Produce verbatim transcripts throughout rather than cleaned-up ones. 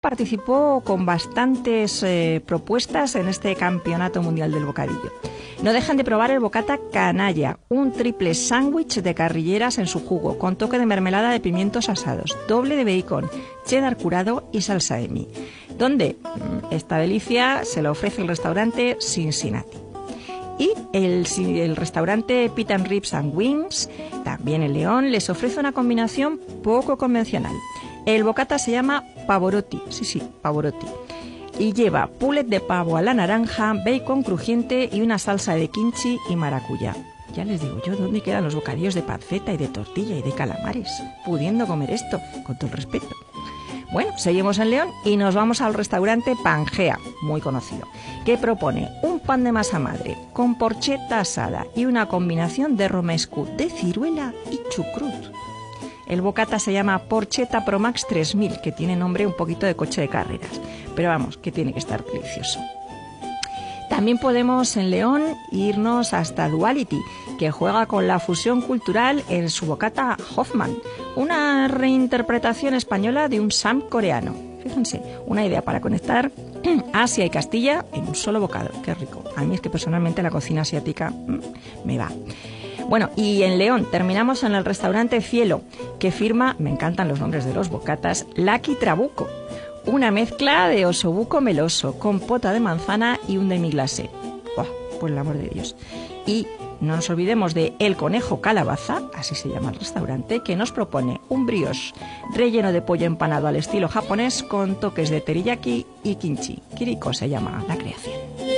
participó con bastantes eh, propuestas en este Campeonato Mundial del Bocadillo. No dejan de probar el bocata canalla, un triple sándwich de carrilleras en su jugo, con toque de mermelada de pimientos asados, doble de bacon, cheddar curado y salsa Emi. Donde esta delicia se la ofrece el restaurante Cincinnati. Y el, el restaurante Pit and Ribs and Wings, también en León, les ofrece una combinación poco convencional. El bocata se llama Pavorotti, sí, sí, Pavorotti. Y lleva pulet de pavo a la naranja, bacon crujiente y una salsa de kimchi y maracuyá. Ya les digo yo, ¿dónde quedan los bocadillos de panceta y de tortilla y de calamares? Pudiendo comer esto, con todo el respeto. Bueno, seguimos en León y nos vamos al restaurante Pangea, muy conocido, que propone un pan de masa madre con porcheta asada y una combinación de romesco de ciruela y chucrut. El bocata se llama Porchetta Pro Max tres mil, que tiene nombre un poquito de coche de carreras. Pero vamos, que tiene que estar delicioso. También podemos en León irnos hasta Duality, que juega con la fusión cultural en su bocata Hoffman, una reinterpretación española de un sam coreano. Fíjense, una idea para conectar Asia y Castilla en un solo bocado. Qué rico. A mí es que personalmente la cocina asiática mmm, me va. Bueno, y en León terminamos en el restaurante Cielo, que firma, me encantan los nombres de los bocatas, Lucky Trabuco, una mezcla de osobuco meloso, compota de manzana y un demi-glacé. ¡Oh, por el amor de Dios! Y no nos olvidemos de El Conejo Calabaza, así se llama el restaurante, que nos propone un brioche relleno de pollo empanado al estilo japonés con toques de teriyaki y kimchi. Kiriko se llama la creación.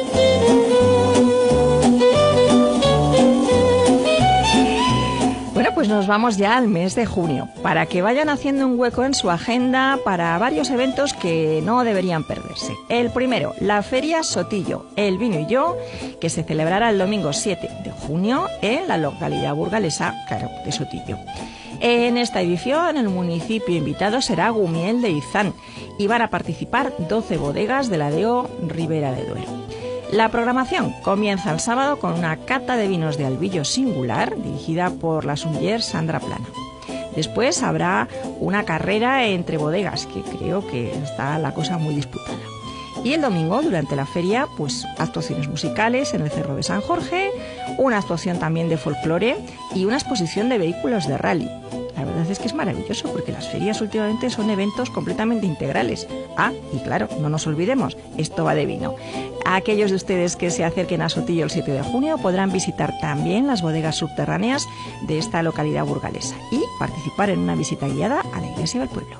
Bueno, pues nos vamos ya al mes de junio, para que vayan haciendo un hueco en su agenda para varios eventos que no deberían perderse. El primero, la Feria Sotillo, El Vino y Yo, que se celebrará el domingo siete de junio en la localidad burgalesa, claro, de Sotillo. En esta edición, el municipio invitado será Gumiel de Izán y van a participar doce bodegas de la D O Ribera de Duero. La programación comienza el sábado con una cata de vinos de albillo singular dirigida por la sommelier Sandra Plana. Después habrá una carrera entre bodegas, que creo que está la cosa muy disputada. Y el domingo, durante la feria, pues actuaciones musicales en el Cerro de San Jorge, una actuación también de folclore y una exposición de vehículos de rally. La verdad es que es maravilloso porque las ferias últimamente son eventos completamente integrales. Ah, y claro, no nos olvidemos, esto va de vino. Aquellos de ustedes que se acerquen a Sotillo el siete de junio podrán visitar también las bodegas subterráneas de esta localidad burgalesa y participar en una visita guiada a la iglesia del pueblo.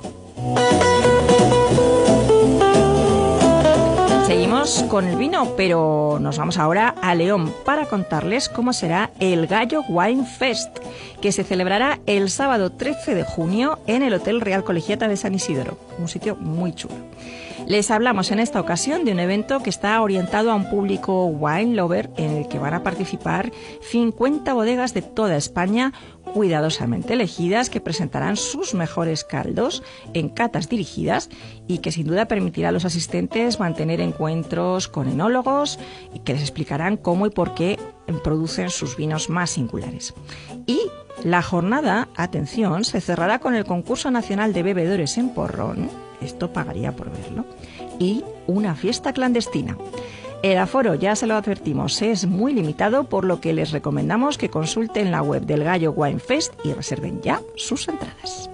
Seguimos con el vino, pero nos vamos ahora a León para contarles cómo será el Gallo Wine Fest, que se celebrará el sábado trece de junio en el Hotel Real Colegiata de San Isidro, un sitio muy chulo. Les hablamos en esta ocasión de un evento que está orientado a un público wine lover en el que van a participar cincuenta bodegas de toda España cuidadosamente elegidas que presentarán sus mejores caldos en catas dirigidas y que sin duda permitirá a los asistentes mantener encuentros con enólogos y que les explicarán cómo y por qué producen sus vinos más singulares. Y la jornada, atención, se cerrará con el concurso nacional de bebedores en porrón, esto pagaría por verlo, y una fiesta clandestina. El aforo, ya se lo advertimos, es muy limitado, por lo que les recomendamos que consulten la web del Gallo Wine Fest y reserven ya sus entradas.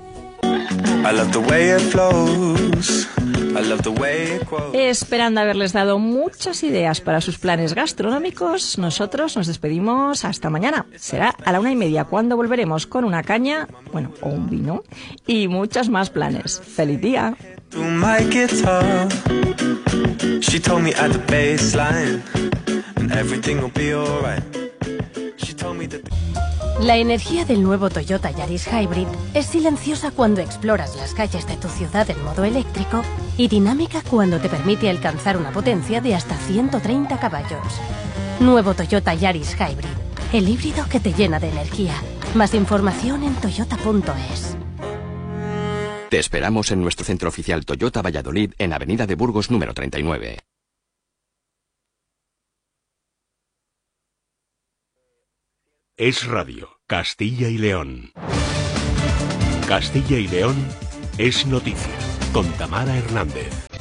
Esperando haberles dado muchas ideas para sus planes gastronómicos, nosotros nos despedimos hasta mañana. Será a la una y media cuando volveremos con una caña, bueno, o un vino, y muchos más planes. ¡Feliz día! She told me at the baseline and everything will be alright. She told me that the... La energía del nuevo Toyota Yaris Hybrid es silenciosa cuando exploras las calles de tu ciudad en modo eléctrico y dinámica cuando te permite alcanzar una potencia de hasta ciento treinta caballos. Nuevo Toyota Yaris Hybrid, el híbrido que te llena de energía. Más información en toyota punto es. Te esperamos en nuestro centro oficial Toyota Valladolid en Avenida de Burgos número treinta y nueve. Es Radio, Castilla y León. Castilla y León es noticia, con Tamara Hernández.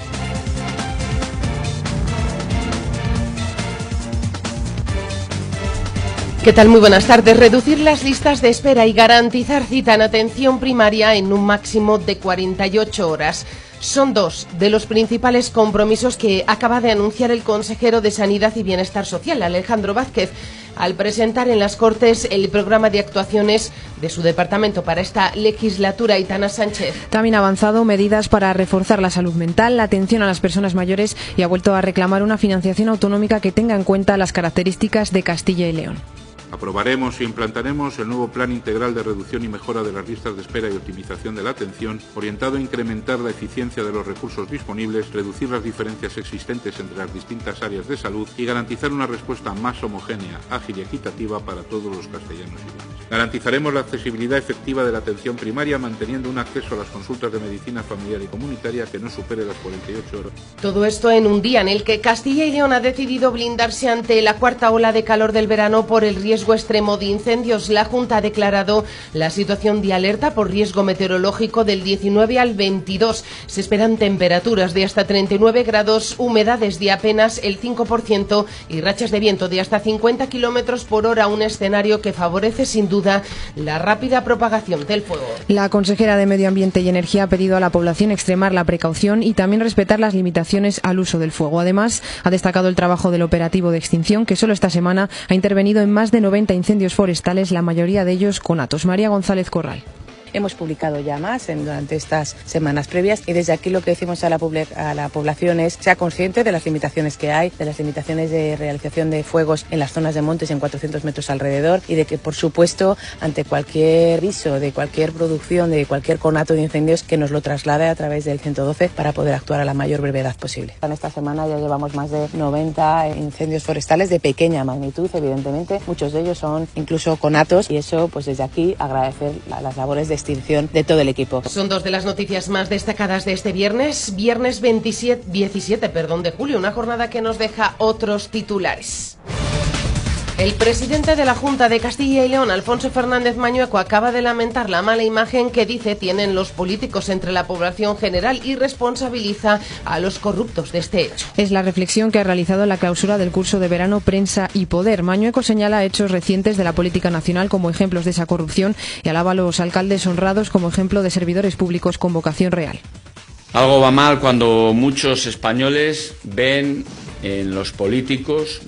¿Qué tal? Muy buenas tardes. Reducir las listas de espera y garantizar cita en atención primaria en un máximo de cuarenta y ocho horas. Son dos de los principales compromisos que acaba de anunciar el consejero de Sanidad y Bienestar Social, Alejandro Vázquez, al presentar en las Cortes el programa de actuaciones de su departamento para esta legislatura. Aitana Sánchez. También ha avanzado medidas para reforzar la salud mental, la atención a las personas mayores y ha vuelto a reclamar una financiación autonómica que tenga en cuenta las características de Castilla y León. Aprobaremos e implantaremos el nuevo Plan Integral de Reducción y Mejora de las Listas de Espera y Optimización de la Atención, orientado a incrementar la eficiencia de los recursos disponibles, reducir las diferencias existentes entre las distintas áreas de salud y garantizar una respuesta más homogénea, ágil y equitativa para todos los castellanos y leoneses. Garantizaremos la accesibilidad efectiva de la atención primaria, manteniendo un acceso a las consultas de medicina familiar y comunitaria que no supere las cuarenta y ocho horas. Todo esto en un día en el que Castilla y León ha decidido blindarse ante la cuarta ola de calor del verano por el riesgo extremo de incendios. La Junta ha declarado la situación de alerta por riesgo meteorológico del diecinueve al veintidós. Se esperan temperaturas de hasta treinta y nueve grados, humedades de apenas el cinco por ciento y rachas de viento de hasta cincuenta kilómetros por hora, un escenario que favorece sin duda la rápida propagación del fuego. La consejera de Medio Ambiente y Energía ha pedido a la población extremar la precaución y también respetar las limitaciones al uso del fuego. Además, ha destacado el trabajo del operativo de extinción, que solo esta semana ha intervenido en más de noventa incendios forestales, la mayoría de ellos conatos. María González Corral. Hemos publicado ya más en, durante estas semanas previas y desde aquí lo que decimos a la, a la población es sea consciente de las limitaciones que hay, de las limitaciones de realización de fuegos en las zonas de montes en cuatrocientos metros alrededor y de que, por supuesto, ante cualquier aviso de cualquier producción, de cualquier conato de incendios, que nos lo traslade a través del ciento doce para poder actuar a la mayor brevedad posible. En esta semana ya llevamos más de noventa incendios forestales de pequeña magnitud, evidentemente. Muchos de ellos son incluso conatos y eso, pues desde aquí, agradecer la, las labores de extinción de todo el equipo. Son dos de las noticias más destacadas de este viernes, viernes veintisiete, diecisiete perdón, de julio, una jornada que nos deja otros titulares. El presidente de la Junta de Castilla y León, Alfonso Fernández Mañueco, acaba de lamentar la mala imagen que dice tienen los políticos entre la población general y responsabiliza a los corruptos de este hecho. Es la reflexión que ha realizado en la clausura del curso de verano Prensa y Poder. Mañueco señala hechos recientes de la política nacional como ejemplos de esa corrupción y alaba a los alcaldes honrados como ejemplo de servidores públicos con vocación real. Algo va mal cuando muchos españoles ven en los políticos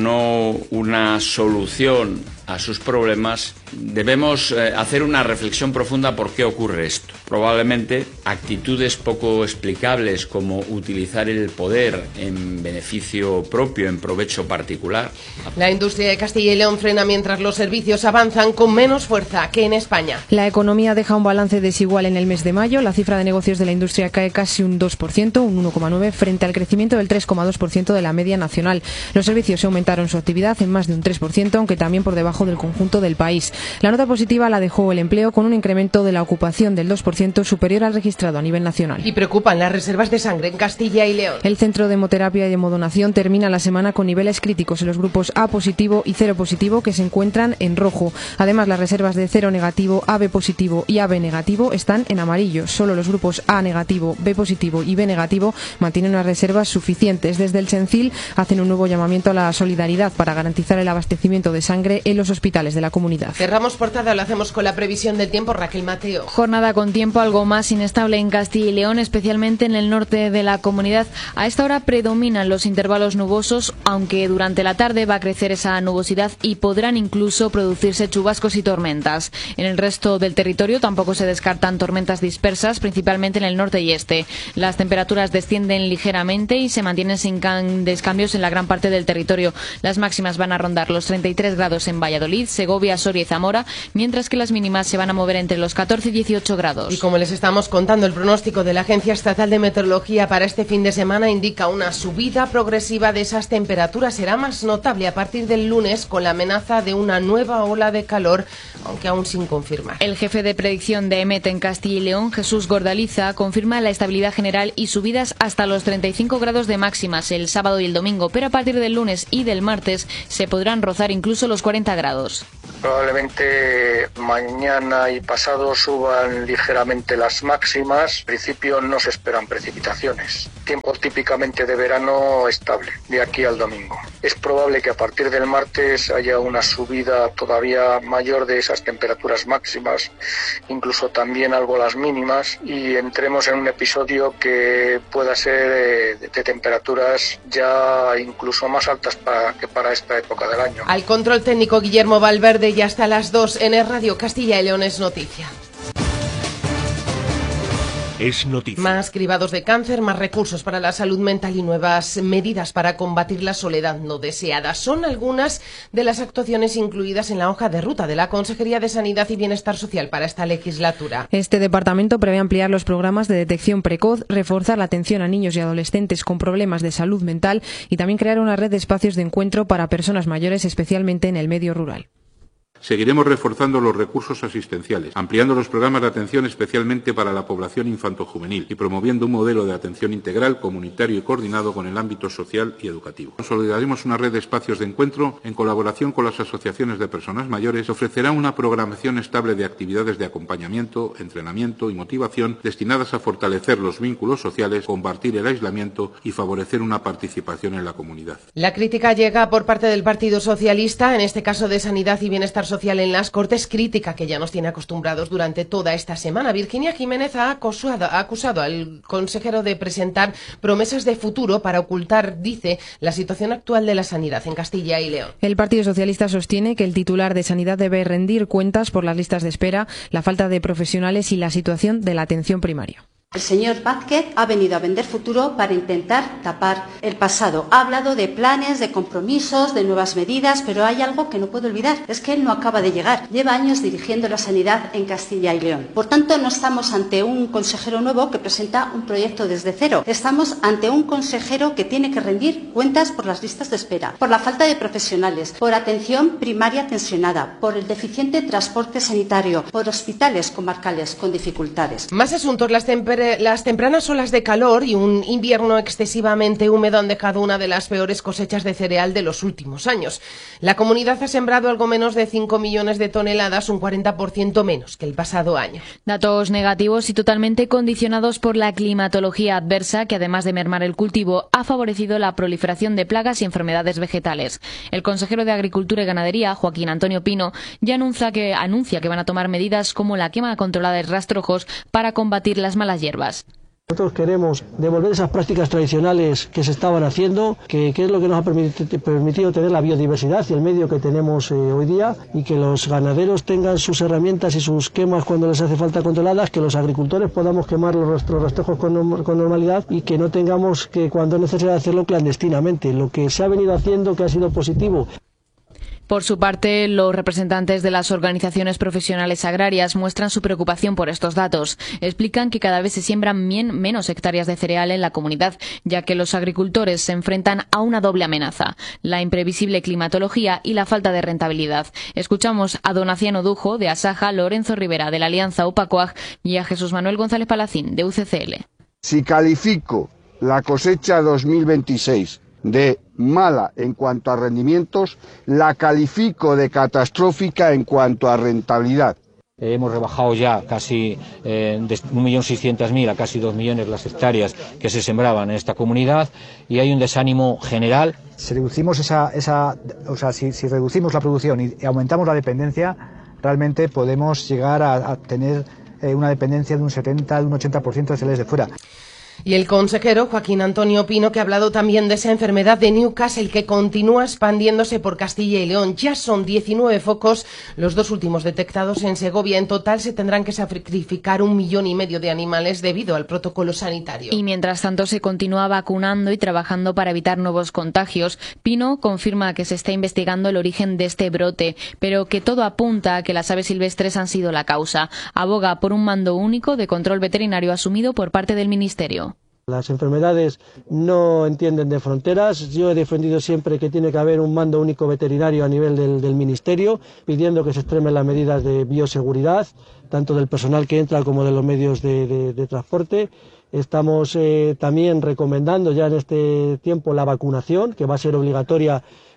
no una solución a sus problemas. Debemos eh, hacer una reflexión profunda por qué ocurre esto. Probablemente actitudes poco explicables como utilizar el poder en beneficio propio, en provecho particular. La industria de Castilla y León frena mientras los servicios avanzan con menos fuerza que en España. La economía deja un balance desigual en el mes de mayo. La cifra de negocios de la industria cae casi un dos por ciento, un uno coma nueve por ciento, frente al crecimiento del tres coma dos por ciento de la media nacional. Los servicios aumentaron su actividad en más de un tres por ciento, aunque también por debajo del conjunto del país. La nota positiva la dejó el empleo, con un incremento de la ocupación del dos por ciento superior al registrado a nivel nacional. Y preocupan las reservas de sangre en Castilla y León. El Centro de Hemoterapia y Hemodonación termina la semana con niveles críticos en los grupos A positivo y cero positivo, que se encuentran en rojo. Además, las reservas de cero negativo, A B positivo y A B negativo están en amarillo. Solo los grupos A negativo, B positivo y B negativo mantienen unas reservas suficientes. Desde el Sencil hacen un nuevo llamamiento a la solidaridad para garantizar el abastecimiento de sangre en los hospitales de la comunidad. Cerramos portada, lo hacemos con la previsión del tiempo. Raquel Mateo. Jornada con tiempo algo más inestable en Castilla y León, especialmente en el norte de la comunidad. A esta hora predominan los intervalos nubosos, aunque durante la tarde va a crecer esa nubosidad y podrán incluso producirse chubascos y tormentas. En el resto del territorio tampoco se descartan tormentas dispersas, principalmente en el norte y este. Las temperaturas descienden ligeramente y se mantienen sin grandes cambios en la gran parte del territorio. Las máximas van a rondar los treinta y tres grados en Valladolid, Segovia, Soria y Zamora, mientras que las mínimas se van a mover entre los catorce y dieciocho grados. Y como les estamos contando, el pronóstico de la Agencia Estatal de Meteorología para este fin de semana indica una subida progresiva de esas temperaturas. Será más notable a partir del lunes, con la amenaza de una nueva ola de calor, aunque aún sin confirmar. El jefe de predicción de EMET en Castilla y León, Jesús Gordaliza, confirma la estabilidad general y subidas hasta los treinta y cinco grados de máximas el sábado y el domingo, pero a partir del lunes y del martes se podrán rozar incluso los cuarenta grados. Probablemente mañana y pasado suban ligeramente las máximas. máximas, en principio no se esperan precipitaciones. Tiempo típicamente de verano estable, de aquí al domingo. Es probable que a partir del martes haya una subida todavía mayor de esas temperaturas máximas, incluso también algo las mínimas, y entremos en un episodio que pueda ser de, de temperaturas ya incluso más altas para, que para esta época del año. Al control técnico Guillermo Valverde, y hasta las dos en el Radio Castilla y León es noticia. Es noticia. Más cribados de cáncer, más recursos para la salud mental y nuevas medidas para combatir la soledad no deseada. Son algunas de las actuaciones incluidas en la hoja de ruta de la Consejería de Sanidad y Bienestar Social para esta legislatura. Este departamento prevé ampliar los programas de detección precoz, reforzar la atención a niños y adolescentes con problemas de salud mental y también crear una red de espacios de encuentro para personas mayores, especialmente en el medio rural. Seguiremos reforzando los recursos asistenciales, ampliando los programas de atención especialmente para la población infantojuvenil y promoviendo un modelo de atención integral, comunitario y coordinado con el ámbito social y educativo. Consolidaremos una red de espacios de encuentro en colaboración con las asociaciones de personas mayores. Ofrecerá una programación estable de actividades de acompañamiento, entrenamiento y motivación destinadas a fortalecer los vínculos sociales, combatir el aislamiento y favorecer una participación en la comunidad. La crítica llega por parte del Partido Socialista, en este caso de Sanidad y Bienestar Social en las Cortes, crítica que ya nos tiene acostumbrados durante toda esta semana. Virginia Jiménez ha acusado, ha acusado al consejero de presentar promesas de futuro para ocultar, dice, la situación actual de la sanidad en Castilla y León. El Partido Socialista sostiene que el titular de Sanidad debe rendir cuentas por las listas de espera, la falta de profesionales y la situación de la atención primaria. El señor Vázquez ha venido a vender futuro para intentar tapar el pasado. Ha hablado de planes, de compromisos, de nuevas medidas, pero hay algo que no puedo olvidar. Es que él no acaba de llegar. Lleva años dirigiendo la sanidad en Castilla y León. Por tanto, no estamos ante un consejero nuevo que presenta un proyecto desde cero. Estamos ante un consejero que tiene que rendir cuentas por las listas de espera, por la falta de profesionales, por atención primaria tensionada, por el deficiente transporte sanitario, por hospitales comarcales con dificultades. Más asuntos. Las temperaturas Las tempranas olas de calor y un invierno excesivamente húmedo han dejado una de las peores cosechas de cereal de los últimos años. La comunidad ha sembrado algo menos de cinco millones de toneladas, un cuarenta por ciento menos que el pasado año. Datos negativos y totalmente condicionados por la climatología adversa, que además de mermar el cultivo, ha favorecido la proliferación de plagas y enfermedades vegetales. El consejero de Agricultura y Ganadería, Joaquín Antonio Pino, ya anuncia que, anuncia que van a tomar medidas como la quema controlada de rastrojos para combatir las malas hierbas. Nosotros queremos devolver esas prácticas tradicionales que se estaban haciendo, que, que es lo que nos ha permitido, permitido tener la biodiversidad y el medio que tenemos eh, hoy día, y que los ganaderos tengan sus herramientas y sus quemas cuando les hace falta controladas, que los agricultores podamos quemar los rastrojos con, con normalidad y que no tengamos que, cuando es necesario, hacerlo clandestinamente. Lo que se ha venido haciendo, que ha sido positivo. Por su parte, los representantes de las organizaciones profesionales agrarias muestran su preocupación por estos datos. Explican que cada vez se siembran menos hectáreas de cereal en la comunidad, ya que los agricultores se enfrentan a una doble amenaza: la imprevisible climatología y la falta de rentabilidad. Escuchamos a Donaciano Dujo, de Asaja, Lorenzo Rivera, de la Alianza Upacoag, y a Jesús Manuel González Palacín, de U C C L. Si califico la cosecha dos mil veintiséis de mala en cuanto a rendimientos, la califico de catastrófica en cuanto a rentabilidad. Hemos rebajado ya casi eh, de un millón seiscientos mil a casi dos millones las hectáreas que se sembraban en esta comunidad, y hay un desánimo general. Si reducimos esa, esa o sea, si, si reducimos la producción y aumentamos la dependencia, realmente podemos llegar a, a tener eh, una dependencia de un setenta, de un ochenta por ciento de cereales de fuera. Y el consejero Joaquín Antonio Pino, que ha hablado también de esa enfermedad de Newcastle que continúa expandiéndose por Castilla y León. Ya son diecinueve focos, los dos últimos detectados en Segovia. En total se tendrán que sacrificar un millón y medio de animales debido al protocolo sanitario. Y mientras tanto se continúa vacunando y trabajando para evitar nuevos contagios. Pino confirma que se está investigando el origen de este brote, pero que todo apunta a que las aves silvestres han sido la causa. Aboga por un mando único de control veterinario asumido por parte del Ministerio. Las enfermedades no entienden de fronteras. Yo he defendido siempre que tiene que haber un mando único veterinario a nivel del, del Ministerio, pidiendo que se extremen las medidas de bioseguridad, tanto del personal que entra como de los medios de, de, de transporte. Estamos eh, también recomendando ya en este tiempo la vacunación, que va a ser obligatoria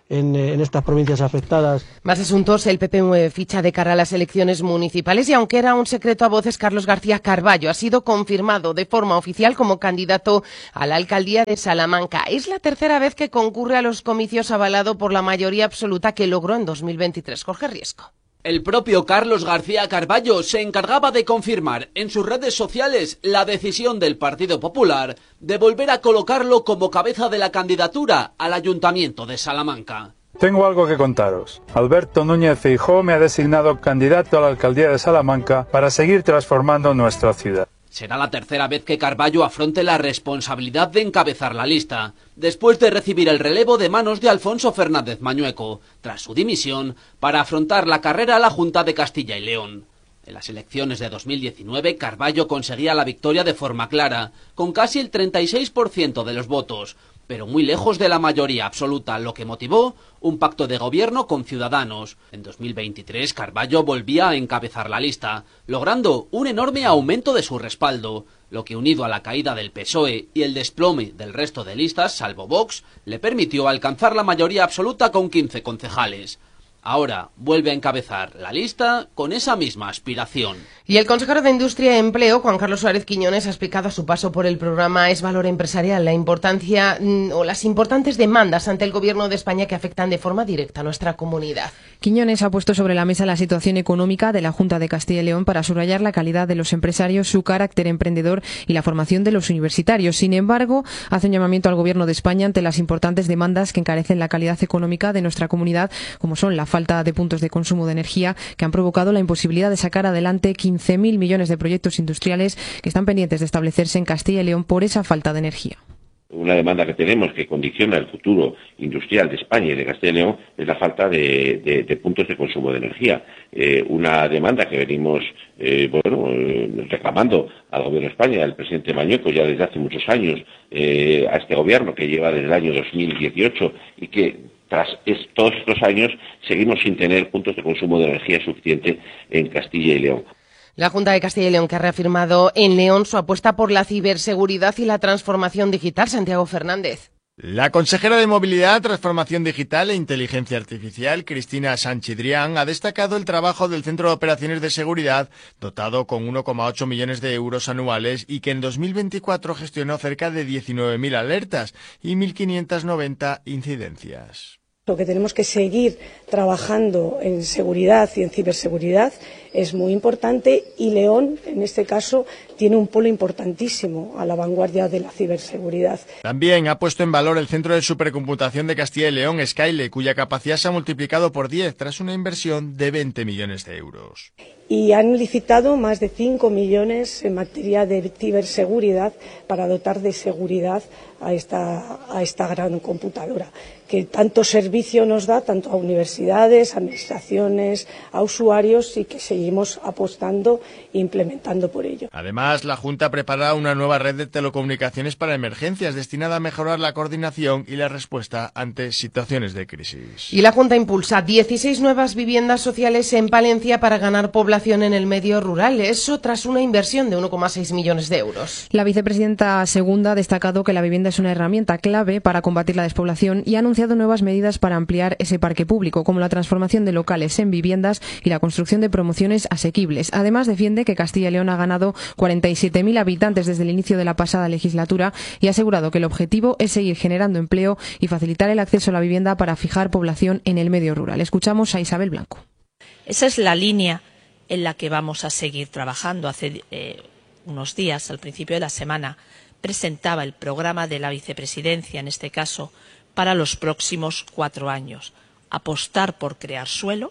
en, en estas provincias afectadas. Más asuntos. El P P mueve ficha de cara a las elecciones municipales y aunque era un secreto a voces, Carlos García Carballo ha sido confirmado de forma oficial como candidato a la alcaldía de Salamanca. Es la tercera vez que concurre a los comicios avalado por la mayoría absoluta que logró en dos mil veintitrés. Jorge Riesco. El propio Carlos García Carballo se encargaba de confirmar en sus redes sociales la decisión del Partido Popular de volver a colocarlo como cabeza de la candidatura al Ayuntamiento de Salamanca. Tengo algo que contaros. Alberto Núñez Feijóo me ha designado candidato a la alcaldía de Salamanca para seguir transformando nuestra ciudad. Será la tercera vez que Carballo afronte la responsabilidad de encabezar la lista, después de recibir el relevo de manos de Alfonso Fernández Mañueco, tras su dimisión, para afrontar la carrera a la Junta de Castilla y León. En las elecciones de dos mil diecinueve, Carballo conseguía la victoria de forma clara, con casi el treinta y seis por ciento de los votos, pero muy lejos de la mayoría absoluta, lo que motivó un pacto de gobierno con Ciudadanos. En dos mil veintitrés, Carballo volvía a encabezar la lista, logrando un enorme aumento de su respaldo, lo que unido a la caída del P S O E y el desplome del resto de listas, salvo Vox, le permitió alcanzar la mayoría absoluta con quince concejales. Ahora vuelve a encabezar la lista con esa misma aspiración. Y el consejero de Industria y Empleo, Juan Carlos Suárez Quiñones, ha explicado a su paso por el programa Es Valor Empresarial la importancia mm, o las importantes demandas ante el Gobierno de España que afectan de forma directa a nuestra comunidad. Quiñones ha puesto sobre la mesa la situación económica de la Junta de Castilla y León para subrayar la calidad de los empresarios, su carácter emprendedor y la formación de los universitarios. Sin embargo, hace un llamamiento al Gobierno de España ante las importantes demandas que encarecen la calidad económica de nuestra comunidad, como son la falta de puntos de consumo de energía, que han provocado la imposibilidad de sacar adelante quince mil millones de proyectos industriales que están pendientes de establecerse en Castilla y León por esa falta de energía. Una demanda que tenemos que condiciona el futuro industrial de España y de Castilla y León es la falta de, de, de puntos de consumo de energía. Eh, una demanda que venimos eh, bueno, eh, reclamando al Gobierno de España, al presidente Mañueco, ya desde hace muchos años, eh, a este Gobierno que lleva desde el año dos mil dieciocho y que tras es, todos estos años seguimos sin tener puntos de consumo de energía suficiente en Castilla y León. La Junta de Castilla y León, que ha reafirmado en León su apuesta por la ciberseguridad y la transformación digital. Santiago Fernández. La consejera de Movilidad, Transformación Digital e Inteligencia Artificial, Cristina Sanchidrián, ha destacado el trabajo del Centro de Operaciones de Seguridad, dotado con uno coma ocho millones de euros anuales y que en dos mil veinticuatro gestionó cerca de diecinueve mil alertas y mil quinientas noventa incidencias. Lo que tenemos que seguir trabajando en seguridad y en ciberseguridad es muy importante y León, en este caso, tiene un polo importantísimo a la vanguardia de la ciberseguridad. También ha puesto en valor el Centro de Supercomputación de Castilla y León, Skyle, cuya capacidad se ha multiplicado por diez tras una inversión de veinte millones de euros. Y han licitado más de cinco millones en materia de ciberseguridad para dotar de seguridad a esta, a esta gran computadora, que tanto servicio nos da, tanto a universidades, administraciones, a usuarios, y que seguimos apostando e implementando por ello. Además, la Junta prepara una nueva red de telecomunicaciones para emergencias destinada a mejorar la coordinación y la respuesta ante situaciones de crisis. Y la Junta impulsa dieciséis nuevas viviendas sociales en Palencia para ganar población en el medio rural. Eso tras una inversión de uno coma seis millones de euros. La vicepresidenta segunda ha destacado que la vivienda es una herramienta clave para combatir la despoblación y ha anunciado nuevas medidas para ampliar ese parque público, como la transformación de locales en viviendas y la construcción de promociones asequibles. Además, defiende que Castilla y León ha ganado cuarenta y siete mil habitantes desde el inicio de la pasada legislatura y ha asegurado que el objetivo es seguir generando empleo y facilitar el acceso a la vivienda para fijar población en el medio rural. Escuchamos a Isabel Blanco. Esa es la línea en la que vamos a seguir trabajando. Hace eh, unos días, al principio de la semana, presentaba el programa de la vicepresidencia, en este caso, para los próximos cuatro años. Apostar por crear suelo,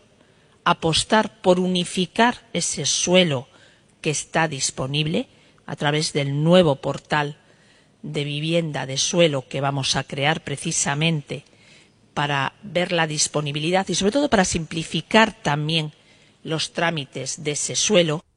apostar por unificar ese suelo que está disponible a través del nuevo portal de vivienda de suelo que vamos a crear precisamente para ver la disponibilidad y sobre todo para simplificar también los trámites de ese suelo.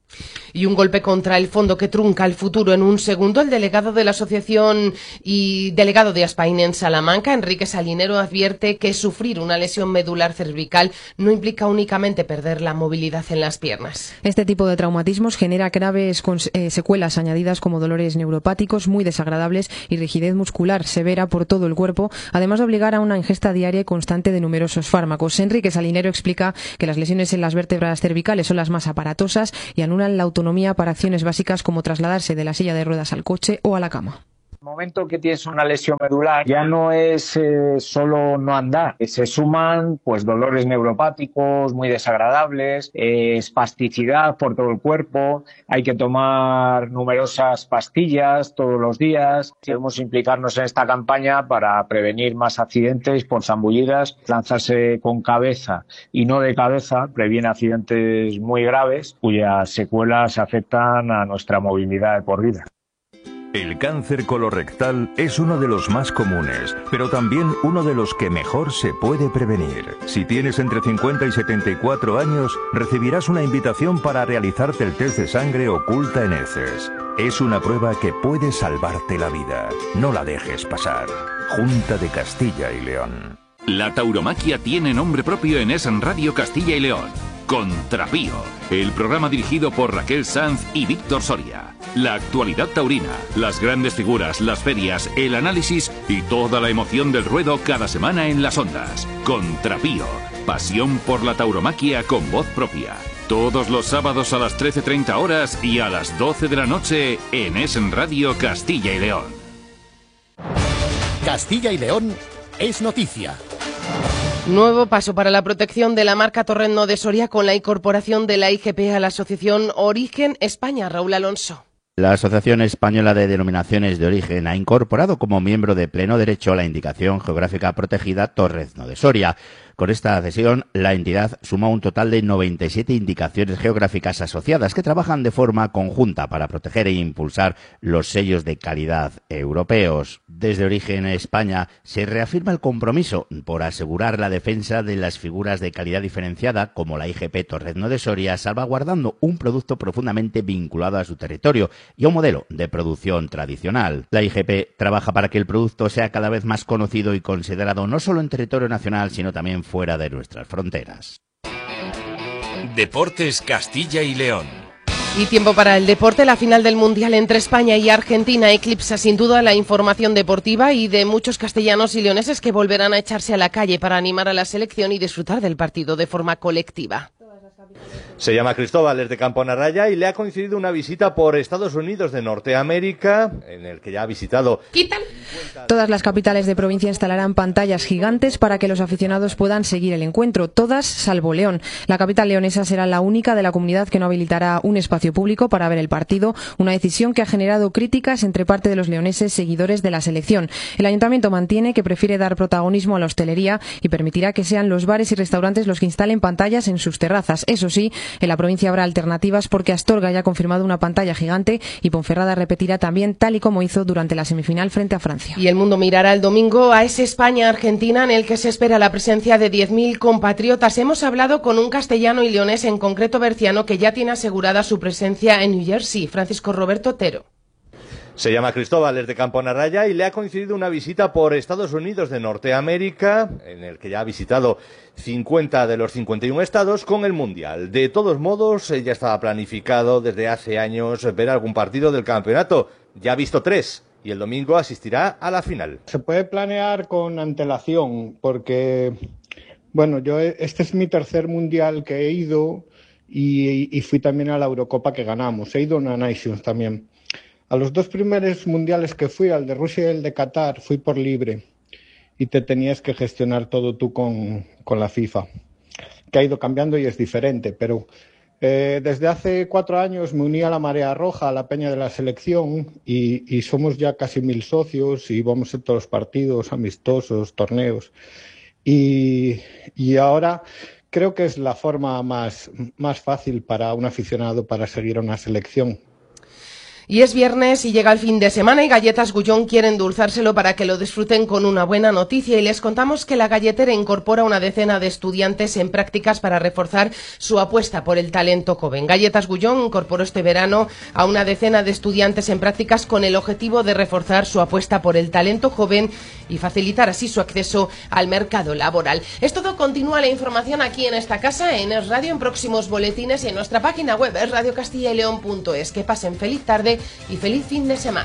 Y un golpe contra el fondo que trunca el futuro. En un segundo, el delegado de la asociación y delegado de Aspain en Salamanca, Enrique Salinero, advierte que sufrir una lesión medular cervical no implica únicamente perder la movilidad en las piernas. Este tipo de traumatismos genera graves eh, secuelas añadidas como dolores neuropáticos muy desagradables y rigidez muscular severa por todo el cuerpo, además de obligar a una ingesta diaria y constante de numerosos fármacos. Enrique Salinero explica que las lesiones en las vértebras cervicales son las más aparatosas y anulan la autonomía para acciones básicas como trasladarse de la silla de ruedas al coche o a la cama. En el momento que tienes una lesión medular ya no es eh, solo no andar, se suman pues dolores neuropáticos muy desagradables, eh, espasticidad por todo el cuerpo, hay que tomar numerosas pastillas todos los días. Debemos implicarnos en esta campaña para prevenir más accidentes por zambullidas. Lanzarse con cabeza y no de cabeza previene accidentes muy graves cuyas secuelas afectan a nuestra movilidad de por vida. El cáncer colorectal es uno de los más comunes, pero también uno de los que mejor se puede prevenir. Si tienes entre cincuenta y setenta y cuatro años, recibirás una invitación para realizarte el test de sangre oculta en heces. Es una prueba que puede salvarte la vida. No la dejes pasar. Junta de Castilla y León. La tauromaquia tiene nombre propio en Es Radio Castilla y León. Contrapío, el programa dirigido por Raquel Sanz y Víctor Soria. La actualidad taurina, las grandes figuras, las ferias, el análisis y toda la emoción del ruedo cada semana en las ondas. Contrapío, pasión por la tauromaquia con voz propia. Todos los sábados a las trece treinta horas y a las doce de la noche en Es Radio Castilla y León. Castilla y León es noticia. Nuevo paso para la protección de la marca Torrezno de Soria con la incorporación de la I G P a la asociación Origen España. Raúl Alonso. La Asociación Española de Denominaciones de Origen ha incorporado como miembro de pleno derecho la indicación geográfica protegida Torrezno de Soria. Con esta adhesión, la entidad suma un total de noventa y siete indicaciones geográficas asociadas que trabajan de forma conjunta para proteger e impulsar los sellos de calidad europeos. Desde Origen España se reafirma el compromiso por asegurar la defensa de las figuras de calidad diferenciada como la I G P Torrezno de Soria, salvaguardando un producto profundamente vinculado a su territorio y a un modelo de producción tradicional. La I G P trabaja para que el producto sea cada vez más conocido y considerado no solo en territorio nacional, sino también fuera de nuestras fronteras. Deportes Castilla y León. Y tiempo para el deporte. La final del Mundial entre España y Argentina eclipsa sin duda la información deportiva y de muchos castellanos y leoneses que volverán a echarse a la calle para animar a la selección y disfrutar del partido de forma colectiva. Se llama Cristóbal, es de Campo Narraya y le ha coincidido una visita por Estados Unidos de Norteamérica, en el que ya ha visitado. Todas las capitales de provincia instalarán pantallas gigantes para que los aficionados puedan seguir el encuentro, todas salvo León. La capital leonesa será la única de la comunidad que no habilitará un espacio público para ver el partido, una decisión que ha generado críticas entre parte de los leoneses seguidores de la selección. El ayuntamiento mantiene que prefiere dar protagonismo a la hostelería y permitirá que sean los bares y restaurantes los que instalen pantallas en sus terrazas. Eso sí, en la provincia habrá alternativas porque Astorga ya ha confirmado una pantalla gigante y Ponferrada repetirá también tal y como hizo durante la semifinal frente a Francia. Y el mundo mirará el domingo a ese España-Argentina en el que se espera la presencia de diez mil compatriotas. Hemos hablado con un castellano y leonés, en concreto berciano, que ya tiene asegurada su presencia en New Jersey, Francisco Roberto Otero. Se llama Cristóbal, es de Campo Narraya y le ha coincidido una visita por Estados Unidos de Norteamérica, en el que ya ha visitado cincuenta de los cincuenta y uno estados con el Mundial. De todos modos, ya estaba planificado desde hace años ver algún partido del campeonato. Ya ha visto tres y el domingo asistirá a la final. Se puede planear con antelación porque, bueno, yo este es mi tercer Mundial que he ido y, y fui también a la Eurocopa que ganamos. He ido a una Nations también. A los dos primeros mundiales que fui, al de Rusia y el de Qatar, fui por libre y te tenías que gestionar todo tú con, con la FIFA, que ha ido cambiando y es diferente, pero eh, desde hace cuatro años me uní a la Marea Roja, a la peña de la selección y, y somos ya casi mil socios y vamos a todos los partidos, amistosos, torneos y, y ahora creo que es la forma más, más fácil para un aficionado para seguir a una selección. Y es viernes y llega el fin de semana y Galletas Gullón quiere endulzárselo para que lo disfruten con una buena noticia, y les contamos que la galletera incorpora una decena de estudiantes en prácticas para reforzar su apuesta por el talento joven. Galletas Gullón incorporó este verano a una decena de estudiantes en prácticas con el objetivo de reforzar su apuesta por el talento joven y facilitar así su acceso al mercado laboral. Es todo, continúa la información aquí en esta casa, en Es Radio, en próximos boletines y en nuestra página web es radio castilla y león punto es. Que pasen feliz tarde y feliz fin de semana.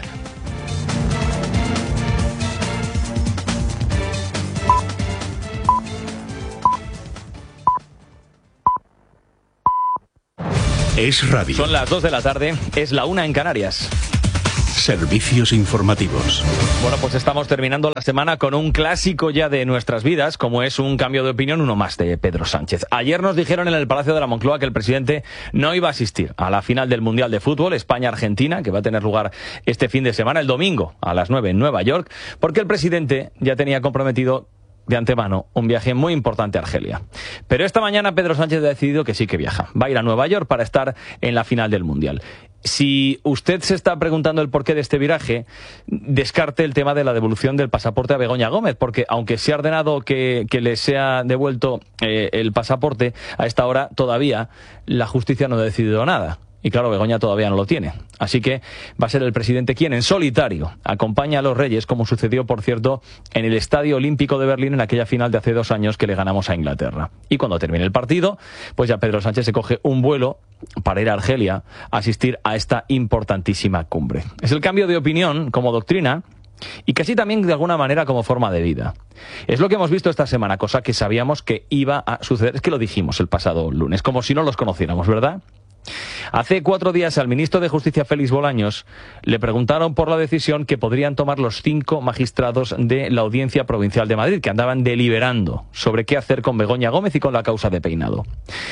Es Radio. Son las dos de la tarde, es la una en Canarias. Servicios informativos. Bueno, pues estamos terminando la semana con un clásico ya de nuestras vidas, como es un cambio de opinión, uno más de Pedro Sánchez. Ayer nos dijeron en el Palacio de la Moncloa que el presidente no iba a asistir a la final del Mundial de Fútbol España-Argentina, que va a tener lugar este fin de semana, el domingo, a las nueve en Nueva York, porque el presidente ya tenía comprometido de antemano un viaje muy importante a Argelia. Pero esta mañana Pedro Sánchez ha decidido que sí que viaja. Va a ir a Nueva York para estar en la final del Mundial. Si usted se está preguntando el porqué de este viraje, descarte el tema de la devolución del pasaporte a Begoña Gómez, porque aunque se ha ordenado que, que le sea devuelto eh, el pasaporte, a esta hora todavía la justicia no ha decidido nada. Y claro, Begoña todavía no lo tiene. Así que va a ser el presidente quien, en solitario, acompaña a los Reyes, como sucedió, por cierto, en el Estadio Olímpico de Berlín en aquella final de hace dos años que le ganamos a Inglaterra. Y cuando termine el partido, pues ya Pedro Sánchez se coge un vuelo para ir a Argelia a asistir a esta importantísima cumbre. Es el cambio de opinión como doctrina y casi también de alguna manera como forma de vida. Es lo que hemos visto esta semana, cosa que sabíamos que iba a suceder. Es que lo dijimos el pasado lunes, como si no los conociéramos, ¿verdad? Hace cuatro días al ministro de Justicia, Félix Bolaños, le preguntaron por la decisión que podrían tomar los cinco magistrados de la Audiencia Provincial de Madrid, que andaban deliberando sobre qué hacer con Begoña Gómez y con la causa de Peinado.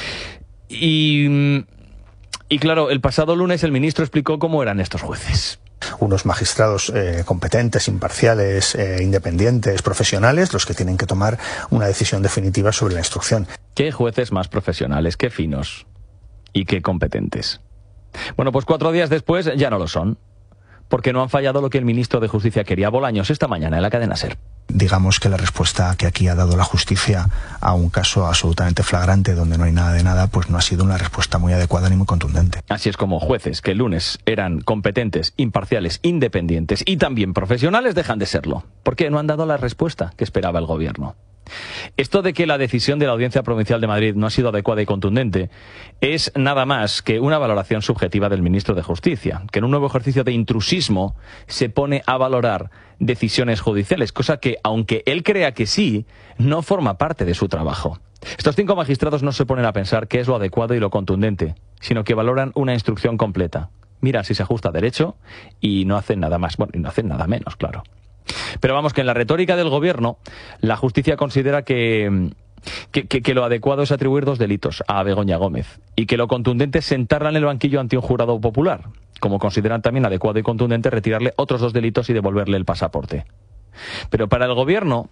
Y, y claro, el pasado lunes el ministro explicó cómo eran estos jueces. Unos magistrados eh, competentes, imparciales, eh, independientes, profesionales, los que tienen que tomar una decisión definitiva sobre la instrucción. ¿Qué jueces más profesionales, qué finos y qué competentes? Bueno, pues cuatro días después ya no lo son, porque no han fallado lo que el ministro de Justicia quería. Bolaños esta mañana en la cadena SER. Digamos que la respuesta que aquí ha dado la justicia a un caso absolutamente flagrante donde no hay nada de nada, pues no ha sido una respuesta muy adecuada ni muy contundente. Así es como jueces que el lunes eran competentes, imparciales, independientes y también profesionales dejan de serlo, porque no han dado la respuesta que esperaba el gobierno. Esto de que la decisión de la Audiencia Provincial de Madrid no ha sido adecuada y contundente es nada más que una valoración subjetiva del ministro de Justicia, que en un nuevo ejercicio de intrusismo se pone a valorar decisiones judiciales, cosa que, aunque él crea que sí, no forma parte de su trabajo. Estos cinco magistrados no se ponen a pensar qué es lo adecuado y lo contundente, sino que valoran una instrucción completa. Miran si se ajusta a derecho y no hacen nada más, bueno, y no hacen nada menos, claro. Pero vamos, que en la retórica del gobierno, la justicia considera que, que, que, que lo adecuado es atribuir dos delitos a Begoña Gómez y que lo contundente es sentarla en el banquillo ante un jurado popular, como consideran también adecuado y contundente retirarle otros dos delitos y devolverle el pasaporte. Pero para el gobierno,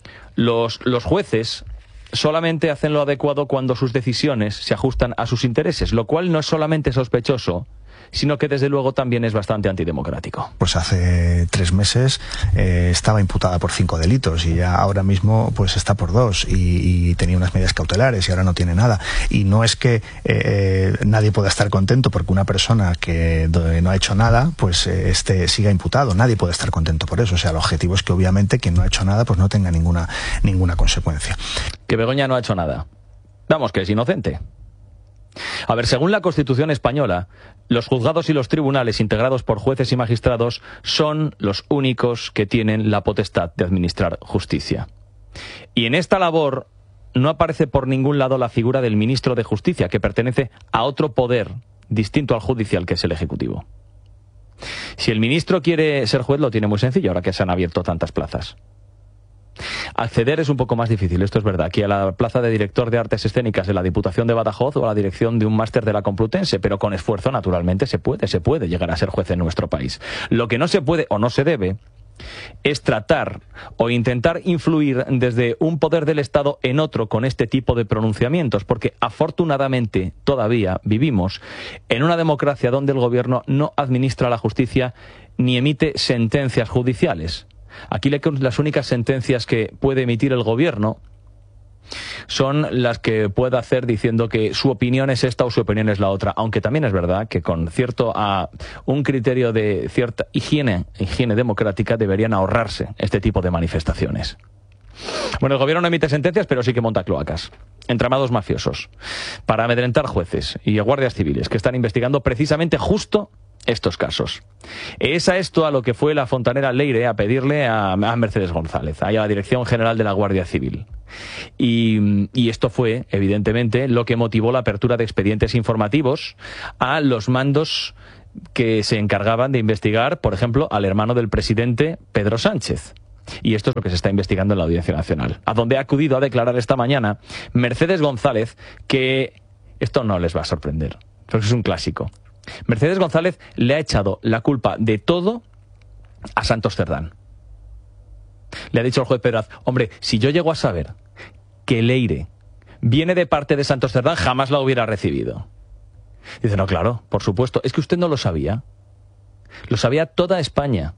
los, los jueces solamente hacen lo adecuado cuando sus decisiones se ajustan a sus intereses, lo cual no es solamente sospechoso, sino que desde luego también es bastante antidemocrático. Pues hace tres meses eh, estaba imputada por cinco delitos y ya ahora mismo pues está por dos y, y tenía unas medidas cautelares y ahora no tiene nada. Y no es que eh, nadie pueda estar contento porque una persona que no ha hecho nada pues eh, este siga imputado. Nadie puede estar contento por eso. O sea, el objetivo es que obviamente quien no ha hecho nada pues no tenga ninguna, ninguna consecuencia. Que Begoña no ha hecho nada. Vamos, que es inocente. A ver, según la Constitución española, los juzgados y los tribunales integrados por jueces y magistrados son los únicos que tienen la potestad de administrar justicia. Y en esta labor no aparece por ningún lado la figura del ministro de Justicia, que pertenece a otro poder distinto al judicial, que es el Ejecutivo. Si el ministro quiere ser juez, lo tiene muy sencillo, ahora que se han abierto tantas plazas. Acceder es un poco más difícil, esto es verdad, aquí a la plaza de director de artes escénicas de la Diputación de Badajoz o a la dirección de un máster de la Complutense, pero con esfuerzo naturalmente se puede, se puede llegar a ser juez en nuestro país. Lo que no se puede o no se debe es tratar o intentar influir desde un poder del Estado en otro con este tipo de pronunciamientos, porque afortunadamente todavía vivimos en una democracia donde el gobierno no administra la justicia ni emite sentencias judiciales. Aquí las únicas sentencias que puede emitir el gobierno son las que pueda hacer diciendo que su opinión es esta o su opinión es la otra, aunque también es verdad que con cierto a un criterio de cierta higiene, higiene democrática deberían ahorrarse este tipo de manifestaciones. Bueno, el gobierno no emite sentencias, pero sí que monta cloacas, entramados mafiosos, para amedrentar jueces y guardias civiles que están investigando precisamente justo estos casos. Es a esto a lo que fue la fontanera Leire a pedirle a, a Mercedes González, a la Dirección General de la Guardia Civil. Y, y esto fue, evidentemente, lo que motivó la apertura de expedientes informativos a los mandos que se encargaban de investigar, por ejemplo, al hermano del presidente, Pedro Sánchez. Y esto es lo que se está investigando en la Audiencia Nacional, a donde ha acudido a declarar esta mañana Mercedes González, que esto no les va a sorprender, porque es un clásico. Mercedes González le ha echado la culpa de todo a Santos Cerdán. Le ha dicho al juez Pedraz, hombre, si yo llego a saber que Leire viene de parte de Santos Cerdán, jamás la hubiera recibido. Dice, no, claro, por supuesto, es que usted no lo sabía. Lo sabía toda España.